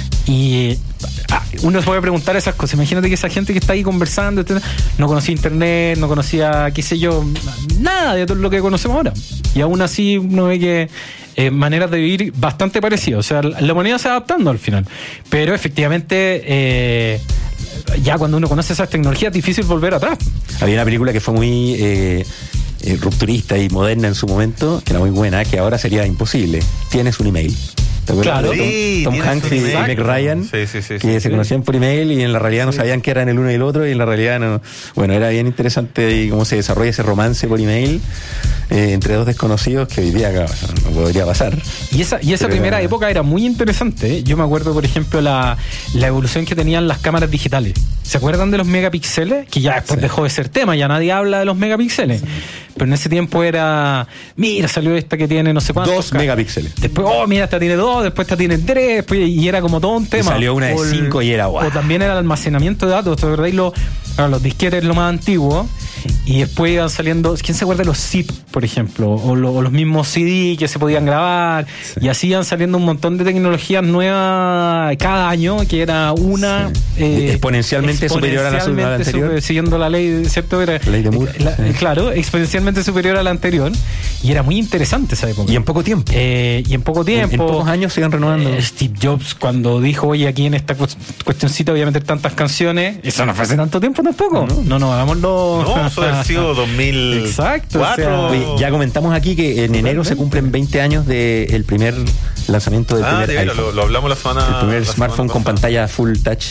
J: Y uno se puede preguntar esas cosas. Imagínate que esa gente que está ahí conversando no conocía internet, no conocía, qué sé yo, nada de todo lo que conocemos ahora. Y aún así uno ve que maneras de vivir bastante parecidas. O sea, la humanidad se va adaptando al final. Pero efectivamente ya cuando uno conoce esas tecnologías es difícil volver atrás.
I: Había una película que fue muy rupturista y moderna en su momento, que era muy buena, que ahora sería imposible. Tienes un email. ¿Te acuerdas?
J: Claro,
I: Tom Hanks y Meg Ryan, que se conocían por email y en la realidad no sabían que eran el uno y el otro, y en la realidad no. Bueno, era bien interesante y cómo se desarrolla ese romance por email entre dos desconocidos que hoy día no podría pasar.
J: Y esa primera época era muy interesante. Yo me acuerdo, por ejemplo, la evolución que tenían las cámaras digitales. ¿Se acuerdan de los megapíxeles? Que ya después dejó de ser tema, ya nadie habla de los megapíxeles. Sí. Pero en ese tiempo era, mira, salió esta que tiene no sé cuántos.
I: 2 megapíxeles.
J: Después, mira, esta tiene 2, después esta tiene 3, después, y era como todo un tema.
I: Y salió una de 5 y era guau.
J: O también era el almacenamiento de datos, ¿verdad? Y los disquetes lo más antiguo. Y después iban saliendo, ¿quién se acuerda de los zip, por ejemplo? O los mismos CD que se podían grabar. Sí. Y así iban saliendo un montón de tecnologías nuevas cada año, que era una...
I: exponencialmente superior a la anterior.
J: Siguiendo la ley, ¿cierto? Era,
I: la ley de Moore.
J: Claro, exponencialmente superior a la anterior. Y era muy interesante esa época.
I: Y en poco tiempo.
J: En
I: pocos años se iban renovando.
J: Steve Jobs, cuando dijo, oye, aquí en esta cuestioncita voy a meter tantas canciones, eso no fue hace tanto tiempo tampoco. No, hagámoslo...
H: No, eso ha sido 2004.
J: Exacto.
H: O sea,
I: oye, ya comentamos aquí que en enero se cumplen 20 años del primer lanzamiento del primer iPhone.
H: Lo hablamos la semana.
I: El primer smartphone con pantalla full touch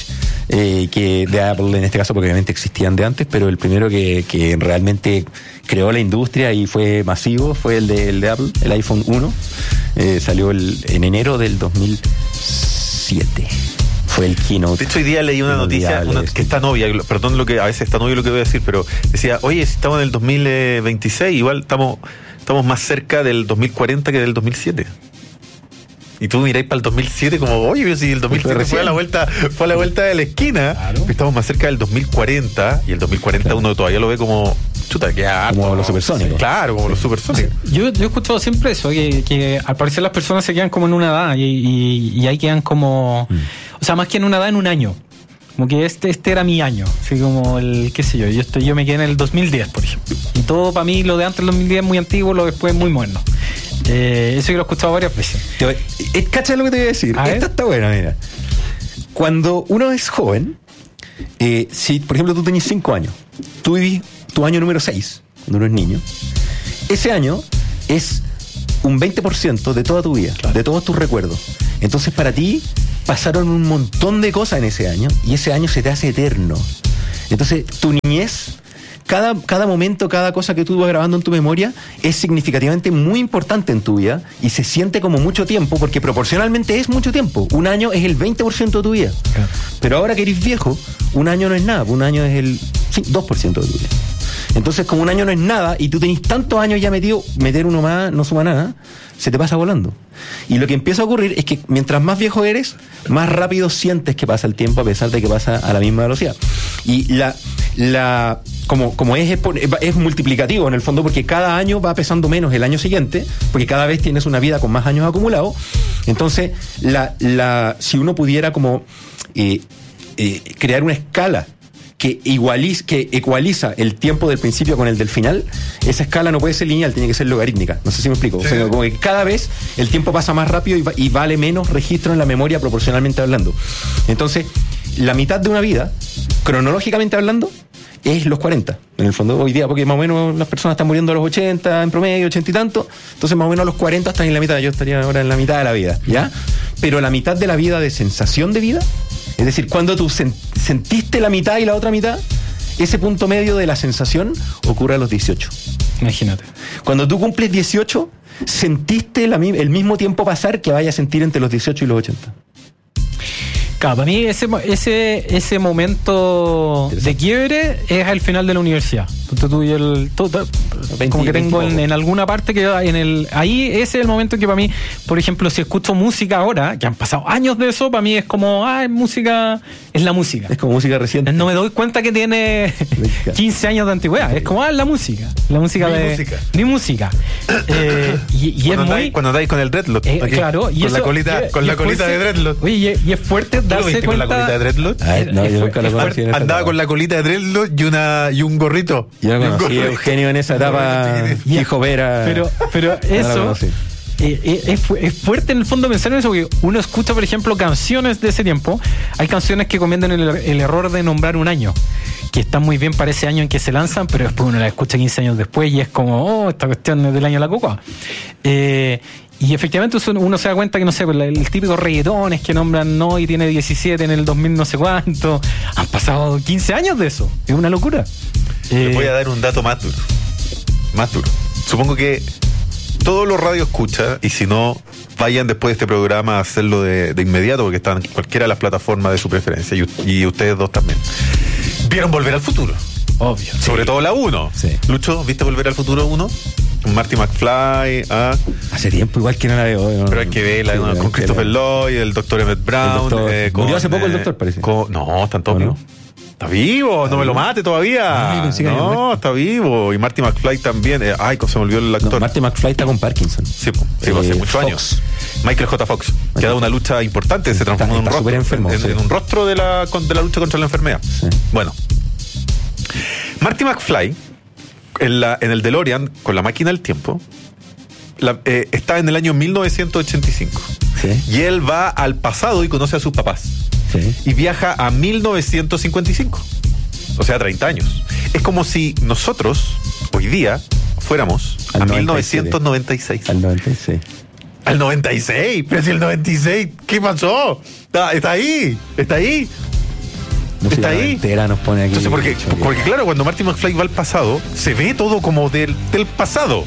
I: que de Apple en este caso, porque obviamente existían de antes, pero el primero que realmente creó la industria y fue masivo fue el de Apple, el iPhone 1. Salió en enero del 2007. Fue el keynote.
H: De hecho, hoy día leí una noticia que está novia, perdón a veces está novia lo que voy a decir, pero decía, oye, si estamos en el 2026, igual estamos más cerca del 2040 que del 2007. Y tú miráis para el 2007 como, oye, pero si el 2007 fue a la vuelta de la esquina, claro. Estamos más cerca del 2040, y el 2040 claro. Uno todavía lo ve como Chuta, que
I: como los supersónicos.
H: Claro, como los supersónicos.
J: Yo he escuchado siempre eso, que al parecer las personas se quedan como en una edad y ahí quedan como... O sea, más que en una edad, en un año. Como que este era mi año. Así como el, qué sé yo me quedé en el 2010, por ejemplo. Y todo para mí, lo de antes del 2010 es muy antiguo, lo después es muy moderno. Eso yo lo he escuchado varias veces.
I: ¿Cachai lo que te voy a decir? Esta está buena, mira. Cuando uno es joven, si por ejemplo tú tenías 5 años, tú vivís tu año número 6, cuando uno es niño, ese año es un 20% de toda tu vida, claro, de todos tus recuerdos. Entonces para ti pasaron un montón de cosas en ese año y ese año se te hace eterno. Entonces tu niñez, cada momento, cada cosa que tú vas grabando en tu memoria es significativamente muy importante en tu vida y se siente como mucho tiempo porque proporcionalmente es mucho tiempo. Un año es el 20% de tu vida. Claro. Pero ahora que eres viejo, un año no es nada, un año es el 2% de tu vida. Entonces, como un año no es nada y tú tenés tantos años ya metido, meter uno más no suma nada, se te pasa volando. Y lo que empieza a ocurrir es que mientras más viejo eres, más rápido sientes que pasa el tiempo a pesar de que pasa a la misma velocidad. Y como es multiplicativo en el fondo porque cada año va pesando menos el año siguiente, porque cada vez tienes una vida con más años acumulados. Entonces, si uno pudiera como crear una escala que ecualiza el tiempo del principio con el del final, esa escala no puede ser lineal, tiene que ser logarítmica. No sé si me explico. Sí. O sea, como que cada vez el tiempo pasa más rápido y vale menos registro en la memoria proporcionalmente hablando. Entonces, la mitad de una vida, cronológicamente hablando, es los 40. En el fondo, hoy día, porque más o menos las personas están muriendo a los 80, en promedio, 80 y tanto. Entonces, más o menos a los 40 están en la mitad. Yo estaría ahora en la mitad de la vida, ¿ya? Pero la mitad de la vida de sensación de vida, es decir, cuando tú sentiste la mitad y la otra mitad, ese punto medio de la sensación ocurre a los 18.
J: Imagínate.
I: Cuando tú cumples 18, sentiste el mismo tiempo pasar que vayas a sentir entre los 18 y los 80.
J: Claro, para mí ese momento de quiebre es al final de la universidad. Como que tengo en alguna parte que ahí ese es el momento que para mí, por ejemplo, si escucho música ahora, que han pasado años de eso, para mí es como, es la música.
I: Es como música reciente.
J: No me doy cuenta que tiene 15 años de antigüedad. Es como, la música. La música Mi música.
H: Cuando andáis con el dreadlock.
J: Claro. Y
H: con la colita de dreadlock.
J: Oye, y es fuerte darse cuenta.
H: ¿Con la colita de dreadlock?
I: No, yo nunca lo conocí.
H: Andaba con la colita de dreadlock y un gorrito.
I: Yo no conocí a Eugenio en esa etapa, hijo Vera.
J: Pero eso es fuerte en el fondo pensar en eso, porque uno escucha, por ejemplo, canciones de ese tiempo. Hay canciones que cometen el error de nombrar un año, que están muy bien para ese año en que se lanzan, pero después uno la escucha 15 años después y es como, esta cuestión es del año de la cocoa. Y efectivamente uno se da cuenta que, no sé, el típico reggaetón es que nombran y tiene 17 en el 2000 no sé cuánto. Han pasado 15 años de eso. Es una locura.
H: Les voy a dar un dato más duro. Supongo que todos los radios escuchan, y si no, vayan después de este programa a hacerlo de inmediato, porque están en cualquiera de las plataformas de su preferencia, y ustedes dos también. ¿Vieron Volver al Futuro?
J: Obvio.
H: Sobre todo la 1.
I: Sí.
H: Lucho, ¿viste Volver al Futuro 1? Con Marty McFly.
I: Hace tiempo igual que no la veo.
H: Pero hay que verla con Christopher Lloyd, el Dr. Emmett Brown.
I: Murió hace poco el doctor, parece.
H: No, están todos vivos. Está vivo, no me lo mate todavía. No, está vivo. Y Marty McFly también. Se me olvidó el actor.
I: Marty McFly está con Parkinson.
H: Sí, hace muchos años. Michael J. Fox, que ha dado una lucha importante, se transformó en un rostro, en un rostro de la lucha contra la enfermedad. Sí. Bueno, Marty McFly, en el DeLorean, con la máquina del tiempo, está en el año 1985.
I: Sí.
H: Y él va al pasado y conoce a sus papás.
I: Sí.
H: Y viaja a 1955. O sea, 30 años. Es como si nosotros, hoy día, fuéramos a 1996.
I: Al 96.
H: Al 96, pero si el 96, ¿qué pasó? Está ahí. Está ahí.
I: Nos pone aquí.
H: Entonces, porque claro, cuando Marty McFly va al pasado, se ve todo como del pasado.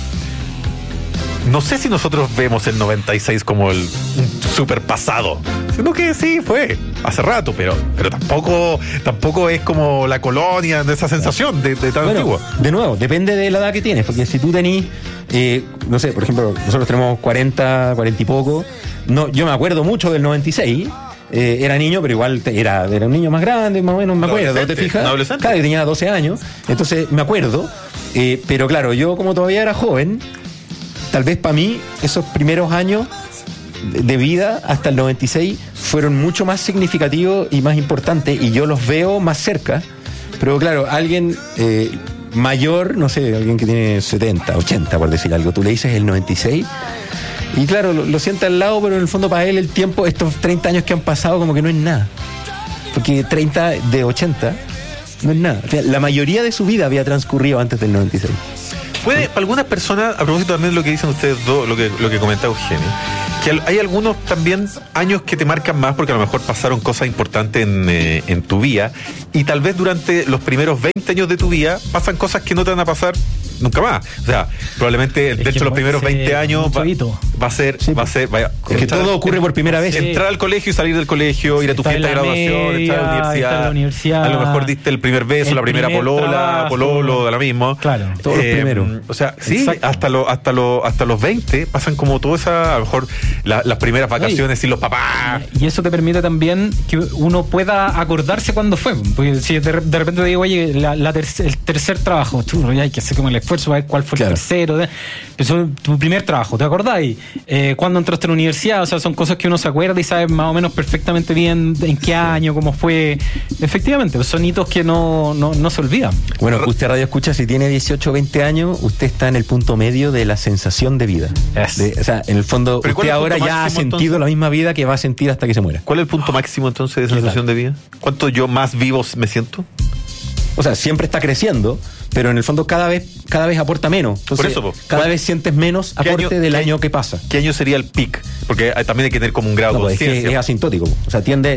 H: No sé si nosotros vemos el 96 como un super pasado, sino que sí, fue hace rato, pero tampoco es como la colonia de esa sensación de tan antigua.
I: De nuevo, depende de la edad que tienes, porque si tú tenés, no sé, por ejemplo, nosotros tenemos 40 y poco, yo me acuerdo mucho del 96, era niño, pero igual era un niño más grande, más o menos, me acuerdo, ¿te fijas? Claro, yo tenía 12 años, entonces me acuerdo, pero claro, yo como todavía era joven, tal vez para mí esos primeros años de vida hasta el 96 fueron mucho más significativos y más importantes, y yo los veo más cerca, pero claro, alguien mayor, no sé, alguien que tiene 70, 80 por decir algo, tú le dices el 96 y claro, lo sienta al lado, pero en el fondo para él el tiempo, estos 30 años que han pasado como que no es nada, porque 30 de 80 no es nada, o sea, la mayoría de su vida había transcurrido antes del 96.
H: Puede, para algunas personas, a propósito también de lo que dicen ustedes dos, lo que comentaba Eugenio, que hay algunos también años que te marcan más porque a lo mejor pasaron cosas importantes en tu vida, y tal vez durante los primeros 20 años de tu vida pasan cosas que no te van a pasar nunca más. O sea, probablemente dentro de los primeros 20 años va a ser,
I: es que todo ocurre por primera vez.
H: Entrar al colegio y salir del colegio, ir a tu fiesta de graduación, entrar a la universidad. A lo mejor diste el primer beso, la primera pololo, de la misma.
I: Claro, todos los primeros.
H: O sea, sí, hasta los 20 pasan como toda esa, a lo mejor las primeras vacaciones sin los papás.
J: Y eso te permite también que uno pueda acordarse cuándo fue. Porque si de repente te digo, oye, el tercer trabajo, tú hay que hacer como el esfuerzo para ver cuál fue el tercero. Eso, tu primer trabajo, ¿te acordáis? ¿Cuándo entraste a la universidad? O sea, son cosas que uno se acuerda y sabe más o menos perfectamente bien en qué año, cómo fue. Efectivamente, son hitos que no se olvidan.
I: Bueno, usted radio escucha, si tiene 18 o 20 años, usted está en el punto medio de la sensación de vida. O sea, en el fondo, usted ahora ya ha sentido entonces la misma vida que va a sentir hasta que se muera.
H: ¿Cuál es el punto máximo entonces de sensación de vida? ¿Cuánto yo más vivo me siento?
I: O sea, siempre está creciendo, pero en el fondo cada vez aporta menos. Entonces,
H: por eso,
I: cada vez sientes menos aporte del año que pasa.
H: ¿Qué año sería el peak? Porque también hay que tener como un grado de conciencia.
I: Es que es asintótico. O sea, tiende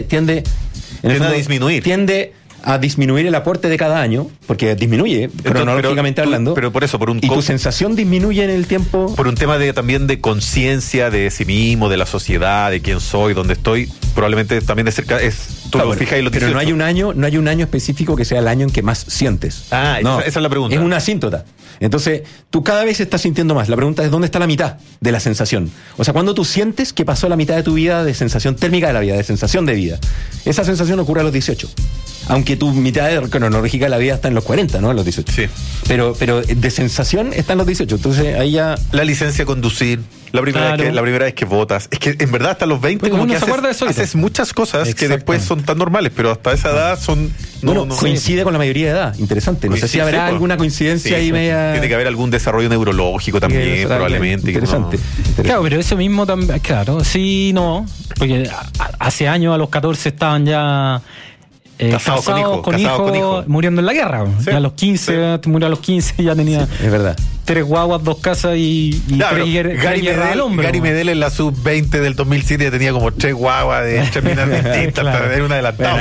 H: a disminuir.
I: Tiende a disminuir el aporte de cada año, porque disminuye cronológicamente hablando.
H: Pero por eso,
I: y tu sensación disminuye en el tiempo.
H: Por un tema también de conciencia de sí mismo, de la sociedad, de quién soy, dónde estoy, probablemente también de cerca tú lo fijas y lo
I: pero no hay un año específico que sea el año en que más sientes.
H: Esa es la pregunta.
I: Es una asíntota. Entonces, tú cada vez estás sintiendo más. La pregunta es, ¿dónde está la mitad de la sensación? O sea, cuando tú sientes que pasó la mitad de tu vida de sensación térmica de la vida, de sensación de vida. Esa sensación ocurre a los 18. Aunque tu mitad cronológica de la vida está en los 40, ¿no? En los 18.
H: Sí.
I: Pero de sensación está en los 18. Entonces, ahí ya...
H: La licencia de conducir, la primera vez que votas. Es que en verdad hasta los 20 como que haces muchas cosas que después son tan normales, pero hasta esa edad son...
I: coincide con la mayoría de edad. Interesante. No sé si habrá alguna coincidencia ahí media...
H: Tiene que haber algún desarrollo neurológico también, probablemente.
I: Interesante.
J: Claro, pero eso mismo también... Claro, sí, no. Porque hace años, a los 14, estaban ya... casados con hijos, muriendo en la guerra. Sí. Ya a los 15, murió a los 15, ya tenía
I: es verdad.
J: 3 guaguas, 2 casas y
H: claro, 3 guerras del hombre. Gary Medel en la sub-20 del 2007 ya tenía como 3 guaguas de 3 minas distintas. Claro. Era un adelantado.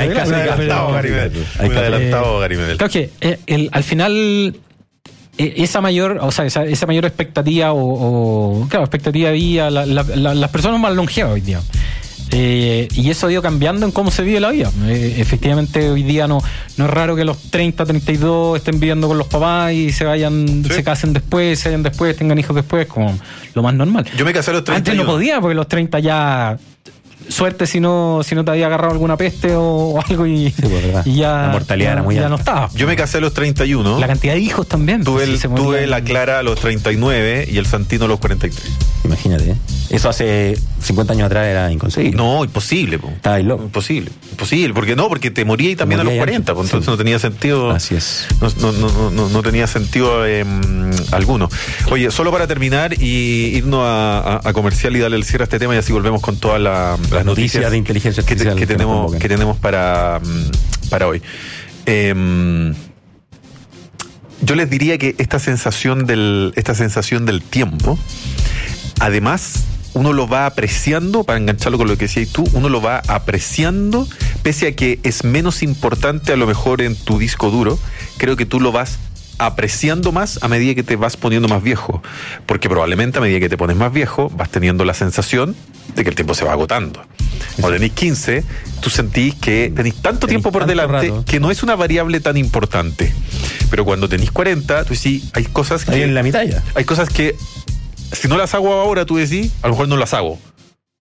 H: Un adelantado Gary Medel.
J: Claro que al final... esa mayor expectativa expectativa había las personas más longevas hoy día. Y eso ha ido cambiando en cómo se vive la vida. Efectivamente, hoy día no es raro que los 30, 32 estén viviendo con los papás y se casen después, se vayan después, tengan hijos después, como lo más normal.
H: Yo me casé a los 30.
J: Antes no podía, porque los 30 ya... Suerte si no te había agarrado alguna peste o algo y ya
I: la mortalidad era muy alta.
J: Ya no estaba.
H: Yo me casé a los 31.
J: La cantidad de hijos también.
H: Tuve la Clara a los 39 y el Santino a los 43.
I: Imagínate, eso hace 50 años atrás era inconcebible.
H: No, imposible.
I: Estaba ahí loco.
H: Imposible, porque te moría y también a los 40, entonces no tenía sentido.
I: Así es.
H: No tenía sentido alguno. Oye, solo para terminar y irnos a comercial y darle el cierre a este tema y así volvemos con todas las noticias
I: de inteligencia artificial
H: que tenemos para hoy. Yo les diría que esta sensación del tiempo, además, uno lo va apreciando, para engancharlo con lo que decías tú, uno lo va apreciando, pese a que es menos importante a lo mejor en tu disco duro, creo que tú lo vas apreciando más a medida que te vas poniendo más viejo, porque probablemente a medida que te pones más viejo vas teniendo la sensación de que el tiempo se va agotando. Cuando tenés 15, tú sentís que tenés tanto tiempo por delante que no es una variable tan importante, pero cuando tenés 40, tú decís, hay cosas que...
I: Ahí en la mitad ya.
H: Hay cosas que si no las hago ahora, tú decís, a lo mejor no las hago.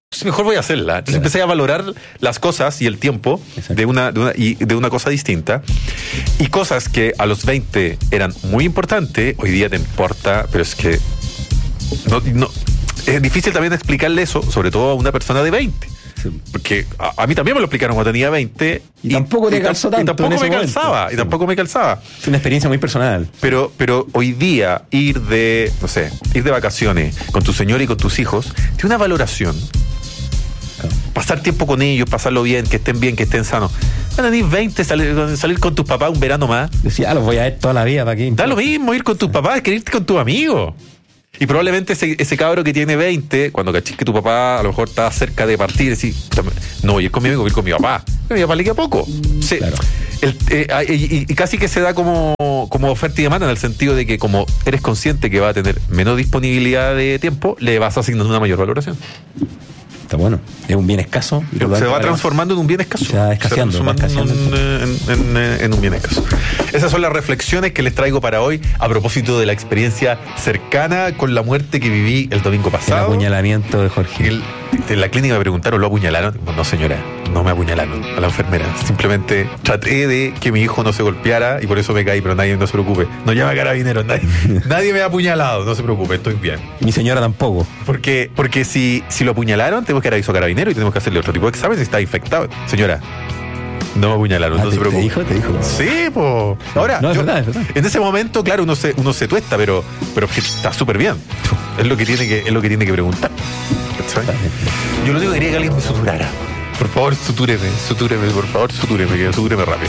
H: mejor voy a hacerla. Entonces empecé a valorar las cosas y el tiempo de una cosa distinta. Y cosas que a los 20 eran muy importantes, hoy día te importa, pero es que no es difícil también explicarle eso, sobre todo a una persona de 20. Porque a mí también me lo explicaron cuando tenía 20
I: y tampoco te calzó tanto.
H: Y tampoco me calzaba.
I: Es una experiencia muy personal.
H: Pero hoy día ir de vacaciones con tu señora y con tus hijos tiene una valoración. Pasar tiempo con ellos, pasarlo bien, que estén bien, que estén sanos. Van a tener 20, salir con tus papás un verano más.
I: Decía, los voy a ver toda la vida para aquí.
H: Da lo mismo ir con tus papás que irte con tus amigos. Y probablemente ese cabro que tiene 20, cuando cachis que tu papá a lo mejor está cerca de partir, decís, no voy a ir con mi amigo, voy a ir con mi papá. Mi papá le queda poco. Sí. Claro. Y casi que se da como oferta y demanda, en el sentido de que como eres consciente que va a tener menos disponibilidad de tiempo, le vas asignando una mayor valoración.
I: Está bueno. Es un bien escaso.
H: Se va transformando en un bien escaso.
I: Se va escaseando.
H: En un bien escaso. Esas son las reflexiones que les traigo para hoy a propósito de la experiencia cercana con la muerte que viví el domingo pasado.
I: El apuñalamiento de Jorge.
H: En la clínica me preguntaron, ¿lo apuñalaron? No, señora, no me apuñalaron a la enfermera. Simplemente traté de que mi hijo no se golpeara y por eso me caí, pero nadie, no se preocupe. No llama a carabineros, nadie me ha apuñalado, no se preocupe, estoy bien.
I: Mi señora tampoco.
H: Porque si lo apuñalaron, tenemos que dar aviso a carabineros y tenemos que hacerle otro tipo de examen si está infectado. Señora, no me apuñalaron, no se preocupe.
I: ¿Te dijo?
H: Sí, pues. Ahora,
I: no, es verdad.
H: En ese momento, claro, uno se tuesta, pero está súper bien. Es lo que tiene que preguntar. Yo lo único que quería que alguien me suturara. Por favor, sutúreme, por favor, sutúreme rápido.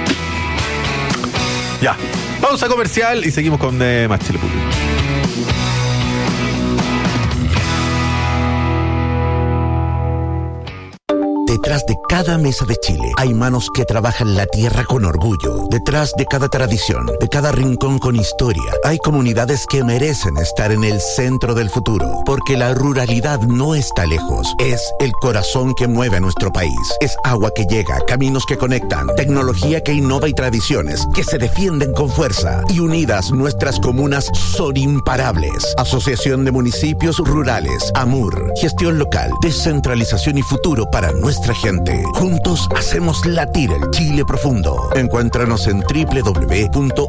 H: Ya, pausa comercial y seguimos con más Chile Público.
F: Detrás de cada mesa de Chile hay manos que trabajan la tierra con orgullo. Detrás de cada tradición, de cada rincón con historia, hay comunidades que merecen estar en el centro del futuro. Porque la ruralidad no está lejos. Es el corazón que mueve a nuestro país. Es agua que llega, caminos que conectan, tecnología que innova y tradiciones que se defienden con fuerza. Y unidas, nuestras comunas son imparables. Asociación de Municipios Rurales, AMUR. Gestión local, descentralización y futuro para nuestra gente. Juntos hacemos latir el Chile profundo. Encuéntranos en www.amur.cl.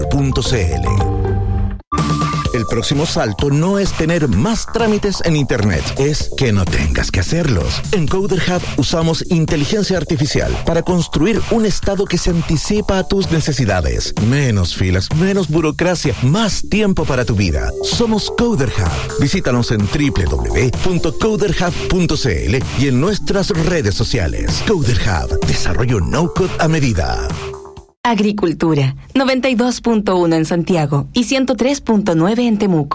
F: El próximo salto no es tener más trámites en Internet, es que no tengas que hacerlos. En Coder Hub usamos inteligencia artificial para construir un estado que se anticipa a tus necesidades. Menos filas, menos burocracia, más tiempo para tu vida. Somos Coder Hub. Visítanos en www.coderhub.cl y en nuestras redes sociales. Coder Hub, desarrollo no-code a medida.
E: Agricultura, 92.1 en Santiago y 103.9 en Temuco.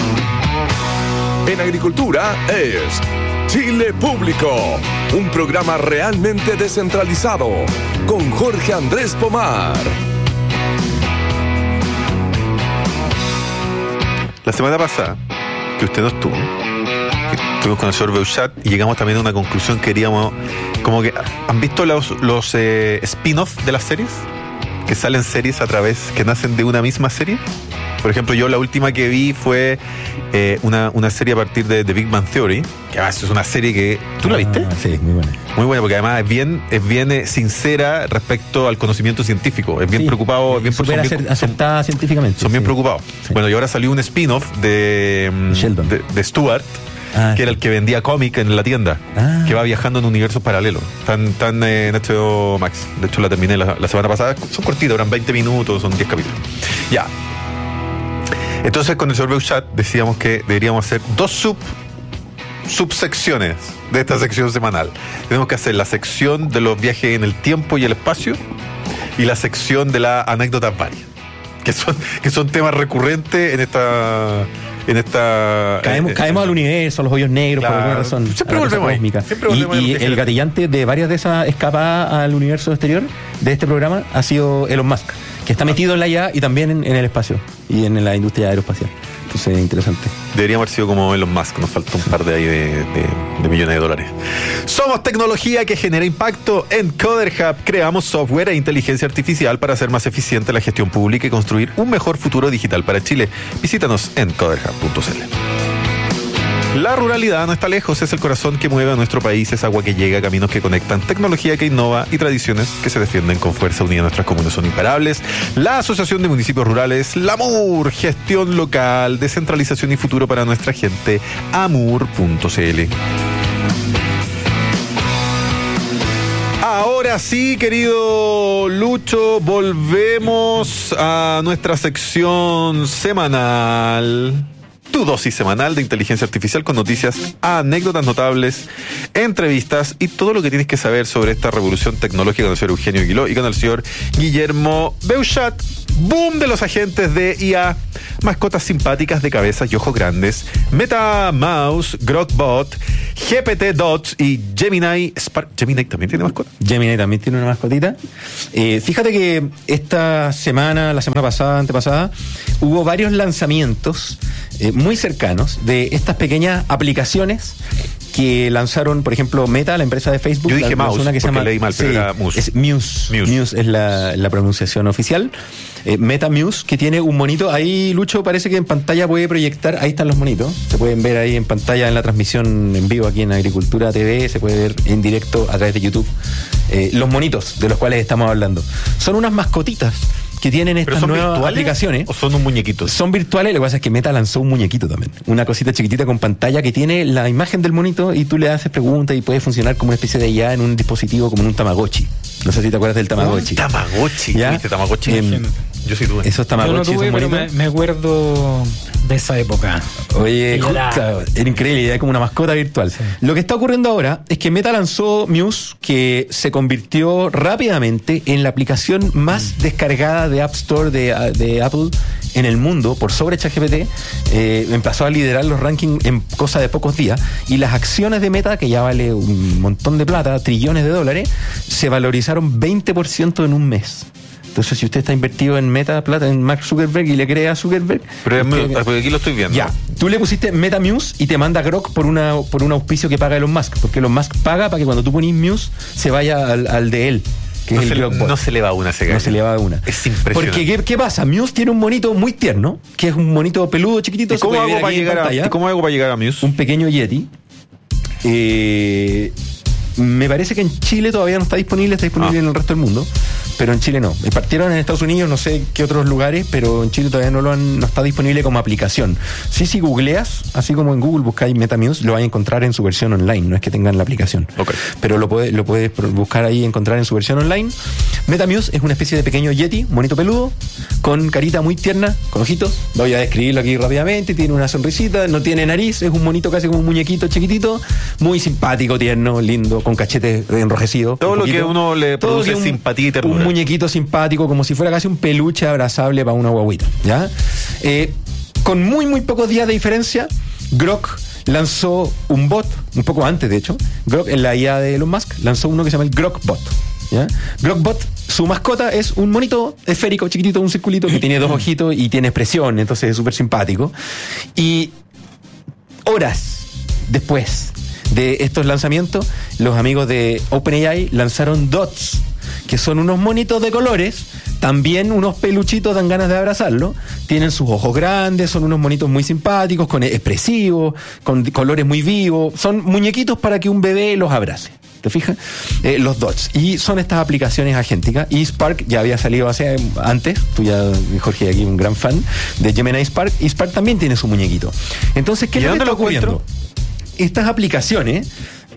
D: En Agricultura es Chile Público, un programa realmente descentralizado, con Jorge Andrés Pomar.
H: La semana pasada, que usted no estuvo, estuvimos con el señor Beuchat y llegamos también a una conclusión que queríamos, como que, ¿han visto los spin-off de las series? Que salen series a través, que nacen de una misma serie. Por ejemplo, yo la última que vi fue una serie a partir de The Big Bang Theory, que además es una serie que... ¿Tú la viste?
I: Sí, muy buena.
H: Muy buena, porque además es bien sincera respecto al conocimiento científico. Es bien preocupado.
I: Acertada científicamente.
H: Son bien preocupados. Sí. Bueno, y ahora salió un spin-off de Stuart, que era el que vendía cómic en la tienda, que va viajando en universos paralelos. Están en HBO Max. De hecho, la terminé la semana pasada. Son cortitas, duran 20 minutos, son 10 capítulos. Ya. Entonces, con el señor Beuchat decíamos que deberíamos hacer dos subsecciones de esta sección semanal. Tenemos que hacer la sección de los viajes en el tiempo y el espacio y la sección de la anécdota varias, que son temas recurrentes en esta...
I: Caemos al universo, a los hoyos negros, claro, por alguna razón.
H: Siempre volvemos ahí.
I: Y el gatillante de varias de esas escapadas al universo exterior de este programa ha sido Elon Musk, que está metido en la IA y también en el espacio y en la industria aeroespacial. Entonces, interesante.
H: Deberíamos haber sido como Elon Musk, nos falta un par de ahí de millones de dólares. Somos tecnología que genera impacto. En Coder Hub creamos software e inteligencia artificial para hacer más eficiente la gestión pública y construir un mejor futuro digital para Chile. Visítanos en coderhub.cl. La ruralidad no está lejos, es el corazón que mueve a nuestro país, es agua que llega, caminos que conectan, tecnología que innova y tradiciones que se defienden con fuerza unida. Nuestras comunas son imparables. La Asociación de Municipios Rurales, la AMUR, gestión local, descentralización y futuro para nuestra gente, amur.cl. Ahora sí, querido Lucho, volvemos a nuestra sección semanal. Tu dosis semanal de inteligencia artificial con noticias, anécdotas notables, entrevistas y todo lo que tienes que saber sobre esta revolución tecnológica con el señor Eugenio Aguiló y con el señor Guillermo Beuchat. Boom de los agentes de IA, mascotas simpáticas de cabezas y ojos grandes, MetaMouse, Grokbot, GPT-Dots y Gemini Spark. ¿Gemini también tiene mascota?
I: Gemini también tiene una mascotita. Fíjate que esta semana, la semana pasada, antepasada, hubo varios lanzamientos muy cercanos de estas pequeñas aplicaciones que lanzaron, por ejemplo, Meta, la empresa de Facebook.
H: Yo dije Mouse,
I: una que se llama,
H: leí mal, pero era Muse.
I: Es Muse. Muse es la pronunciación oficial. MetaMuse, que tiene un monito. Ahí, Lucho, parece que en pantalla puede proyectar. Ahí están los monitos. Se pueden ver ahí en pantalla en la transmisión en vivo aquí en Agricultura TV. Se puede ver en directo a través de YouTube. Los monitos de los cuales estamos hablando. Son unas mascotitas que tienen estas nuevas aplicaciones.
H: ¿O son un muñequito?
I: Son virtuales, lo que pasa es que Meta lanzó un muñequito también. Una cosita chiquitita con pantalla que tiene la imagen del monito y tú le haces preguntas y puede funcionar como una especie de IA en un dispositivo como en un Tamagotchi. No sé si te acuerdas del Tamagotchi.
H: Tamagotchi.
I: ¿Ya?
H: ¿Viste Tamagotchi? Yo sí tuve.
I: Esos Tamagotchi.
J: Yo no tuve, pero me acuerdo de esa época.
I: Oye, era increíble, era como una mascota virtual. Sí. Lo que está ocurriendo ahora es que Meta lanzó Muse, que se convirtió rápidamente en la aplicación más descargada de App Store de Apple en el mundo, por sobre ChatGPT. Empezó a liderar los rankings en cosa de pocos días, y las acciones de Meta, que ya vale un montón de plata, trillones de dólares, se valorizaron 20% en un mes. Entonces, si usted está invertido en Meta plata, en Mark Zuckerberg, y le cree a Zuckerberg...
H: Pero aquí lo estoy viendo.
I: Ya, tú le pusiste MetaMuse y te manda Grok por un auspicio que paga Elon Musk, porque Elon Musk paga para que cuando tú pones Muse se vaya al de él, que
H: no
I: es el Grokbot.
H: No se le va una,
I: No se le va una.
H: Es impresionante.
I: Porque, ¿qué pasa? Muse tiene un monito muy tierno, que es un monito peludo, chiquitito.
H: ¿Y cómo hago para llegar a Muse?
I: Un pequeño Yeti. Me parece que en Chile todavía no está disponible en el resto del mundo, pero en Chile no. Partieron en Estados Unidos, no sé qué otros lugares, pero en Chile todavía no está disponible como aplicación. Sí, si googleas, así como en Google buscáis MetaMuse, lo vais a encontrar en su versión online, no es que tengan la aplicación.
H: Okay.
I: Pero lo puedes buscar ahí y encontrar en su versión online. MetaMuse es una especie de pequeño Yeti, monito peludo, con carita muy tierna, con ojitos. Voy a describirlo aquí rápidamente. Tiene una sonrisita, no tiene nariz, es un monito casi como un muñequito chiquitito, muy simpático, tierno, lindo, con cachetes enrojecidos.
H: Todo lo que uno le produce simpatía y ternura.
I: Un muñequito simpático, como si fuera casi un peluche abrazable para una guaguita, ¿ya? Con muy, muy pocos días de diferencia, Grok lanzó un bot, un poco antes de hecho. Grok, en la IA de Elon Musk, lanzó uno que se llama el Grokbot, ¿ya? Grokbot, su mascota es un monito esférico, chiquitito, un circulito que tiene dos ojitos y tiene expresión, entonces es súper simpático. Y horas después de estos lanzamientos, los amigos de OpenAI lanzaron Dots, que son unos monitos de colores, también unos peluchitos, dan ganas de abrazarlo, tienen sus ojos grandes, son unos monitos muy simpáticos, expresivos, con colores muy vivos, son muñequitos para que un bebé los abrace. ¿Te fijas? Los Dots. Y son estas aplicaciones agénticas. Y Spark ya había salido antes. Tú ya, Jorge, aquí un gran fan de Gemini Spark. Y Spark también tiene su muñequito. Entonces, ¿qué es lo que está ocurriendo? Estas aplicaciones,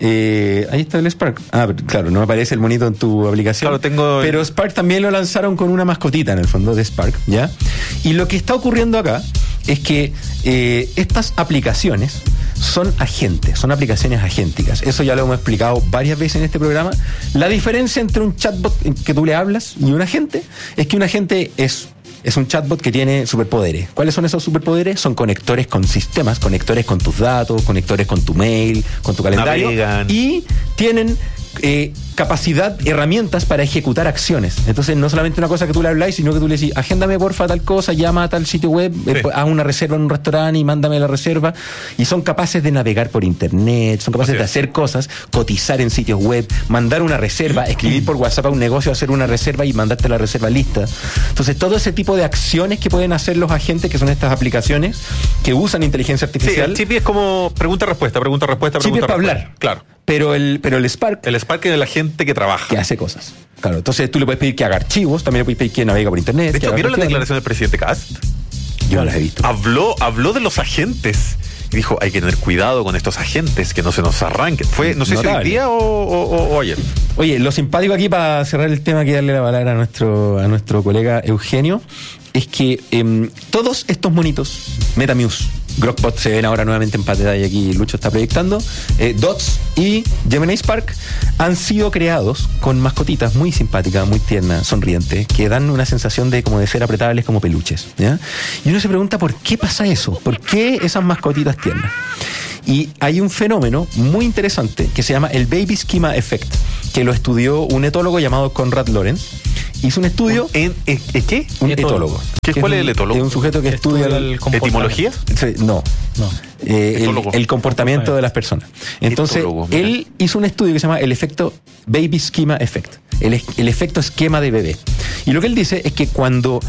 I: ahí está el Spark. Claro, no aparece el monito en tu aplicación.
H: Claro,
I: pero Spark también lo lanzaron con una mascotita en el fondo de Spark, ¿ya? Y lo que está ocurriendo acá es que estas aplicaciones son agentes, son aplicaciones agénticas. Eso ya lo hemos explicado varias veces en este programa. La diferencia entre un chatbot que tú le hablas y un agente es que un agente es un chatbot que tiene superpoderes. ¿Cuáles son esos superpoderes? Son conectores con sistemas, conectores con tus datos, conectores con tu mail, con tu calendario.
H: Navegan.
I: Y tienen capacidad, herramientas para ejecutar acciones. Entonces, no solamente una cosa que tú le habláis, sino que tú le decís, agéndame porfa tal cosa, llama a tal sitio web, haz una reserva en un restaurante y mándame la reserva. Y son capaces de navegar por internet, son capaces de hacer cosas, cotizar en sitios web, mandar una reserva, escribir por WhatsApp a un negocio, hacer una reserva y mandarte la reserva lista. Entonces, todo ese tipo de acciones que pueden hacer los agentes, que son estas aplicaciones que usan inteligencia artificial.
H: Sí, el Chippy es como pregunta-respuesta.
I: Chippy es para hablar.
H: Claro.
I: Pero el Spark...
H: El Spark es de la gente que trabaja.
I: Que hace cosas. Claro, entonces tú le puedes pedir que haga archivos, también le puedes pedir que navegue por internet.
H: De hecho, ¿vieron la declaración del presidente Kast?
I: Yo no las he visto.
H: Habló de los agentes. Y dijo, hay que tener cuidado con estos agentes, que no se nos arranquen. Fue, no sé si hoy día o ayer.
I: Oye, lo simpático aquí, para cerrar el tema, que darle la palabra a nuestro colega Eugenio, es que todos estos monitos, MetaMuse, Grokbot se ven ahora nuevamente en pantalla y aquí Lucho está proyectando, Dots y Gemini Spark han sido creados con mascotitas muy simpáticas, muy tiernas, sonrientes, que dan una sensación de como de ser apretables como peluches, ¿ya? Y uno se pregunta por qué pasa eso, por qué esas mascotitas tiernas. Y hay un fenómeno muy interesante que se llama el Baby Schema Effect, que lo estudió un etólogo llamado Conrad Lorenz. Hizo un estudio...
H: ¿Qué?
I: Un etólogo.
H: ¿Cuál es el etólogo?
I: Es un sujeto que estudia
H: ¿etimología?
I: No. El comportamiento de las personas. Entonces, él hizo un estudio que se llama el efecto Baby Schema Effect, el efecto esquema de bebé. Y lo que él dice es que cuando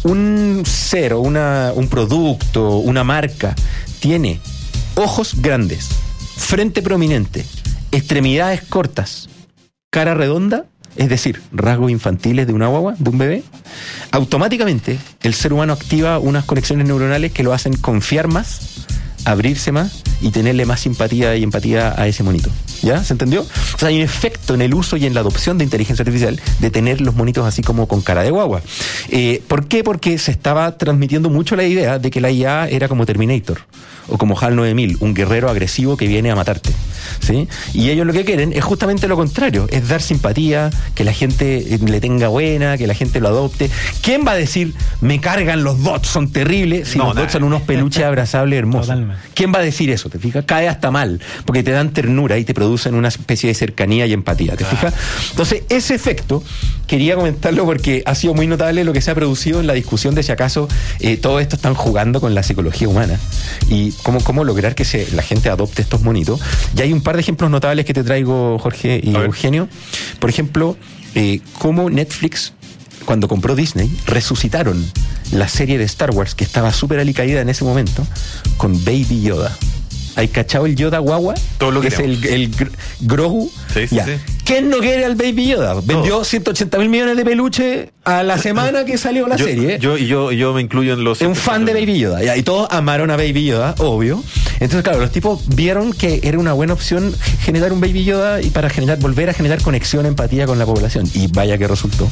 I: un ser o un producto, una marca, tiene ojos grandes, frente prominente, extremidades cortas, cara redonda, es decir, rasgos infantiles de una guagua, de un bebé, automáticamente el ser humano activa unas conexiones neuronales que lo hacen confiar más, abrirse más y tenerle más simpatía y empatía a ese monito. ¿Ya? ¿Se entendió? O sea, hay un efecto en el uso y en la adopción de inteligencia artificial de tener los monitos así como con cara de guagua. ¿Por qué? Porque se estaba transmitiendo mucho la idea de que la IA era como Terminator o como HAL 9000, un guerrero agresivo que viene a matarte, ¿sí? Y ellos lo que quieren es justamente lo contrario, es dar simpatía, que la gente le tenga buena, que la gente lo adopte. ¿Quién va a decir, me cargan los bots, son terribles? Si los bots son unos peluches abrazables hermosos. Totalmente. ¿Quién va a decir eso? ¿Te fijas? Cae hasta mal, porque te dan ternura y te producen una especie de cercanía y empatía. ¿Te fijas? Entonces, ese efecto, quería comentarlo porque ha sido muy notable lo que se ha producido en la discusión de si acaso todo esto están jugando con la psicología humana y cómo lograr que la gente adopte estos monitos. Y hay un par de ejemplos notables que te traigo, Jorge y Eugenio. Por ejemplo, cómo Netflix, cuando compró Disney, resucitaron la serie de Star Wars, que estaba súper alicaída en ese momento, con Baby Yoda. ¿Hay cachado el Yoda guagua?
H: Todo lo que
I: es el Grogu.
H: Sí.
I: ¿Quién no quiere al Baby Yoda? Vendió 180.000 millones de peluches a la semana que salió la serie.
H: Yo me incluyo en los...
I: Es un fan de Baby Yoda. Y todos amaron a Baby Yoda, obvio. Entonces, claro, los tipos vieron que era una buena opción generar un Baby Yoda y para volver a generar conexión, empatía con la población. Y vaya que resultó.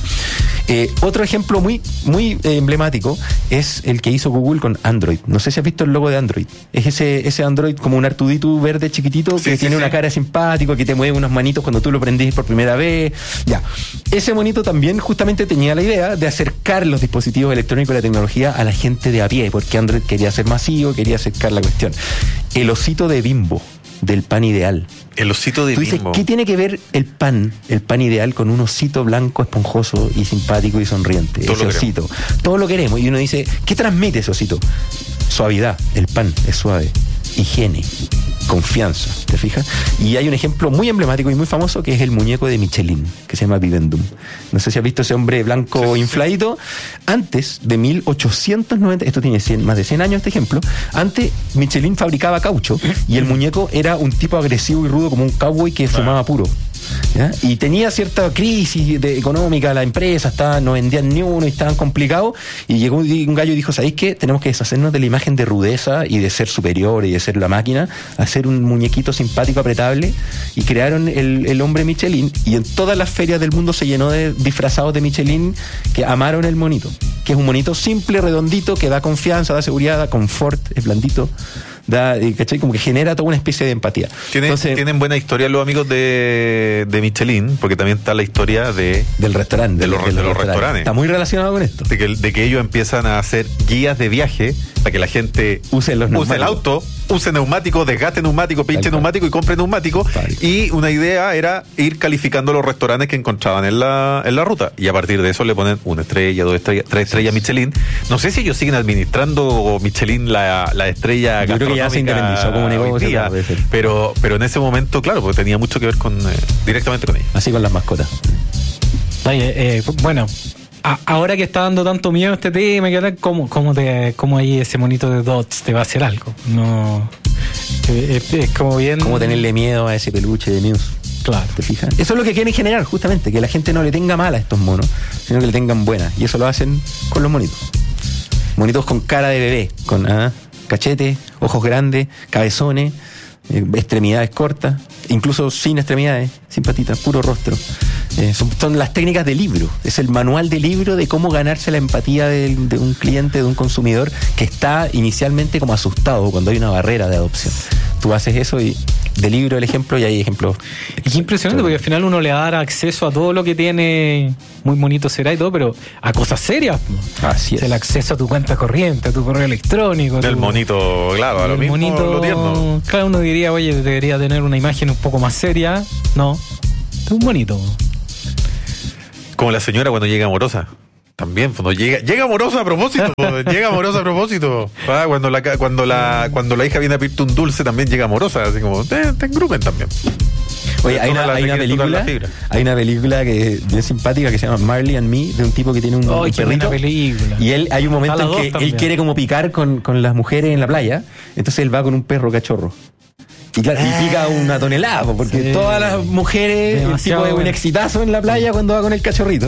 I: Otro ejemplo muy, muy emblemático es el que hizo Google con Android. No sé si has visto el logo de Android. Es ese Android como un Artudito verde chiquitito que tiene una cara simpático, que te mueve unas manitos cuando tú lo prendís por primera vez. Ya. Ese monito también justamente tenía la idea de acercar los dispositivos electrónicos y la tecnología a la gente de a pie, porque Android quería ser masivo, quería acercar la cuestión. El osito de Bimbo, del pan ideal.
H: El osito de
I: Bimbo. Tú dices, ¿qué tiene que ver el pan ideal con un osito blanco, esponjoso y simpático y sonriente? Ese osito. Todo lo queremos. Y uno dice, ¿qué transmite ese osito? Suavidad. El pan es suave. Higiene, confianza, ¿te fijas? Y hay un ejemplo muy emblemático y muy famoso que es el muñeco de Michelin, que se llama Vivendum. No sé si has visto ese hombre blanco infladito. Antes de 1890, esto tiene más de 100 años este ejemplo, antes Michelin fabricaba caucho y el muñeco era un tipo agresivo y rudo como un cowboy que fumaba puro. ¿Ya? Y tenía cierta crisis económica, la empresa no vendían ni uno y estaban complicados, y llegó un gallo y dijo, ¿sabéis qué? Tenemos que deshacernos de la imagen de rudeza y de ser superior y de ser la máquina, hacer un muñequito simpático, apretable, y crearon el hombre Michelin, y en todas las ferias del mundo se llenó de disfrazados de Michelin que amaron el monito, que es un monito simple, redondito, que da confianza, da seguridad, da confort, es blandito, ¿cachai? Como que genera toda una especie de empatía.
H: Tienen buena historia los amigos de Michelin, porque también está la historia del
I: restaurante,
H: de los restaurantes.
I: Está muy relacionado con esto.
H: De que ellos empiezan a hacer guías de viaje para que la gente use el auto use neumático, desgaste neumático, pinche neumático y compre neumático. Y una idea era ir calificando los restaurantes que encontraban en la ruta. Y a partir de eso le ponen 1 estrella, 2 estrellas, 3 estrellas Michelin. No sé si ellos siguen administrando Michelin la estrella.
I: Yo creo que ya se independizó como negocio,
H: pero en ese momento, claro, porque tenía mucho que ver con directamente con ellos.
I: Así con las mascotas.
J: Oye, bueno, ahora que está dando tanto miedo este tema, ¿cómo ahí ese monito de Dots te va a hacer algo? No, es como bien...
I: ¿Cómo tenerle miedo a ese peluche de Muse?
J: Claro.
I: ¿Te fijas? Eso es lo que quieren generar, justamente, que la gente no le tenga mal a estos monos, sino que le tengan buenas. Y eso lo hacen con los monitos. Monitos con cara de bebé, con cachete, ojos grandes, cabezones, extremidades cortas, incluso sin extremidades, sin patitas, puro rostro. Son las técnicas de libro, es el manual de libro de cómo ganarse la empatía de un cliente, de un consumidor que está inicialmente como asustado cuando hay una barrera de adopción. Tú haces eso y de libro el ejemplo, y hay ejemplos.
J: Es impresionante porque al final uno le da acceso a todo lo que tiene, muy bonito será y todo, pero a cosas serias.
I: Así es.
J: El acceso a tu cuenta corriente, a tu correo electrónico.
H: El monito, claro, a lo mismo, lo tierno.
J: Cada uno diría, oye, debería tener una imagen un poco más seria. No, es un monito.
H: Como la señora cuando llega amorosa. También, cuando llega amorosa a propósito, llega amorosa a propósito. Cuando la hija viene a pedirte un dulce, también llega amorosa, así como, te engrupen también.
I: Oye, hay una película que es bien simpática que se llama Marley and Me, de un tipo que tiene un perrito. Y hay un momento en que él quiere como picar con las mujeres en la playa, entonces él va con un perro cachorro. Y claro, y pica 1 tonelada, porque todas las mujeres, el tipo es un exitazo en la playa cuando va con el cachorrito.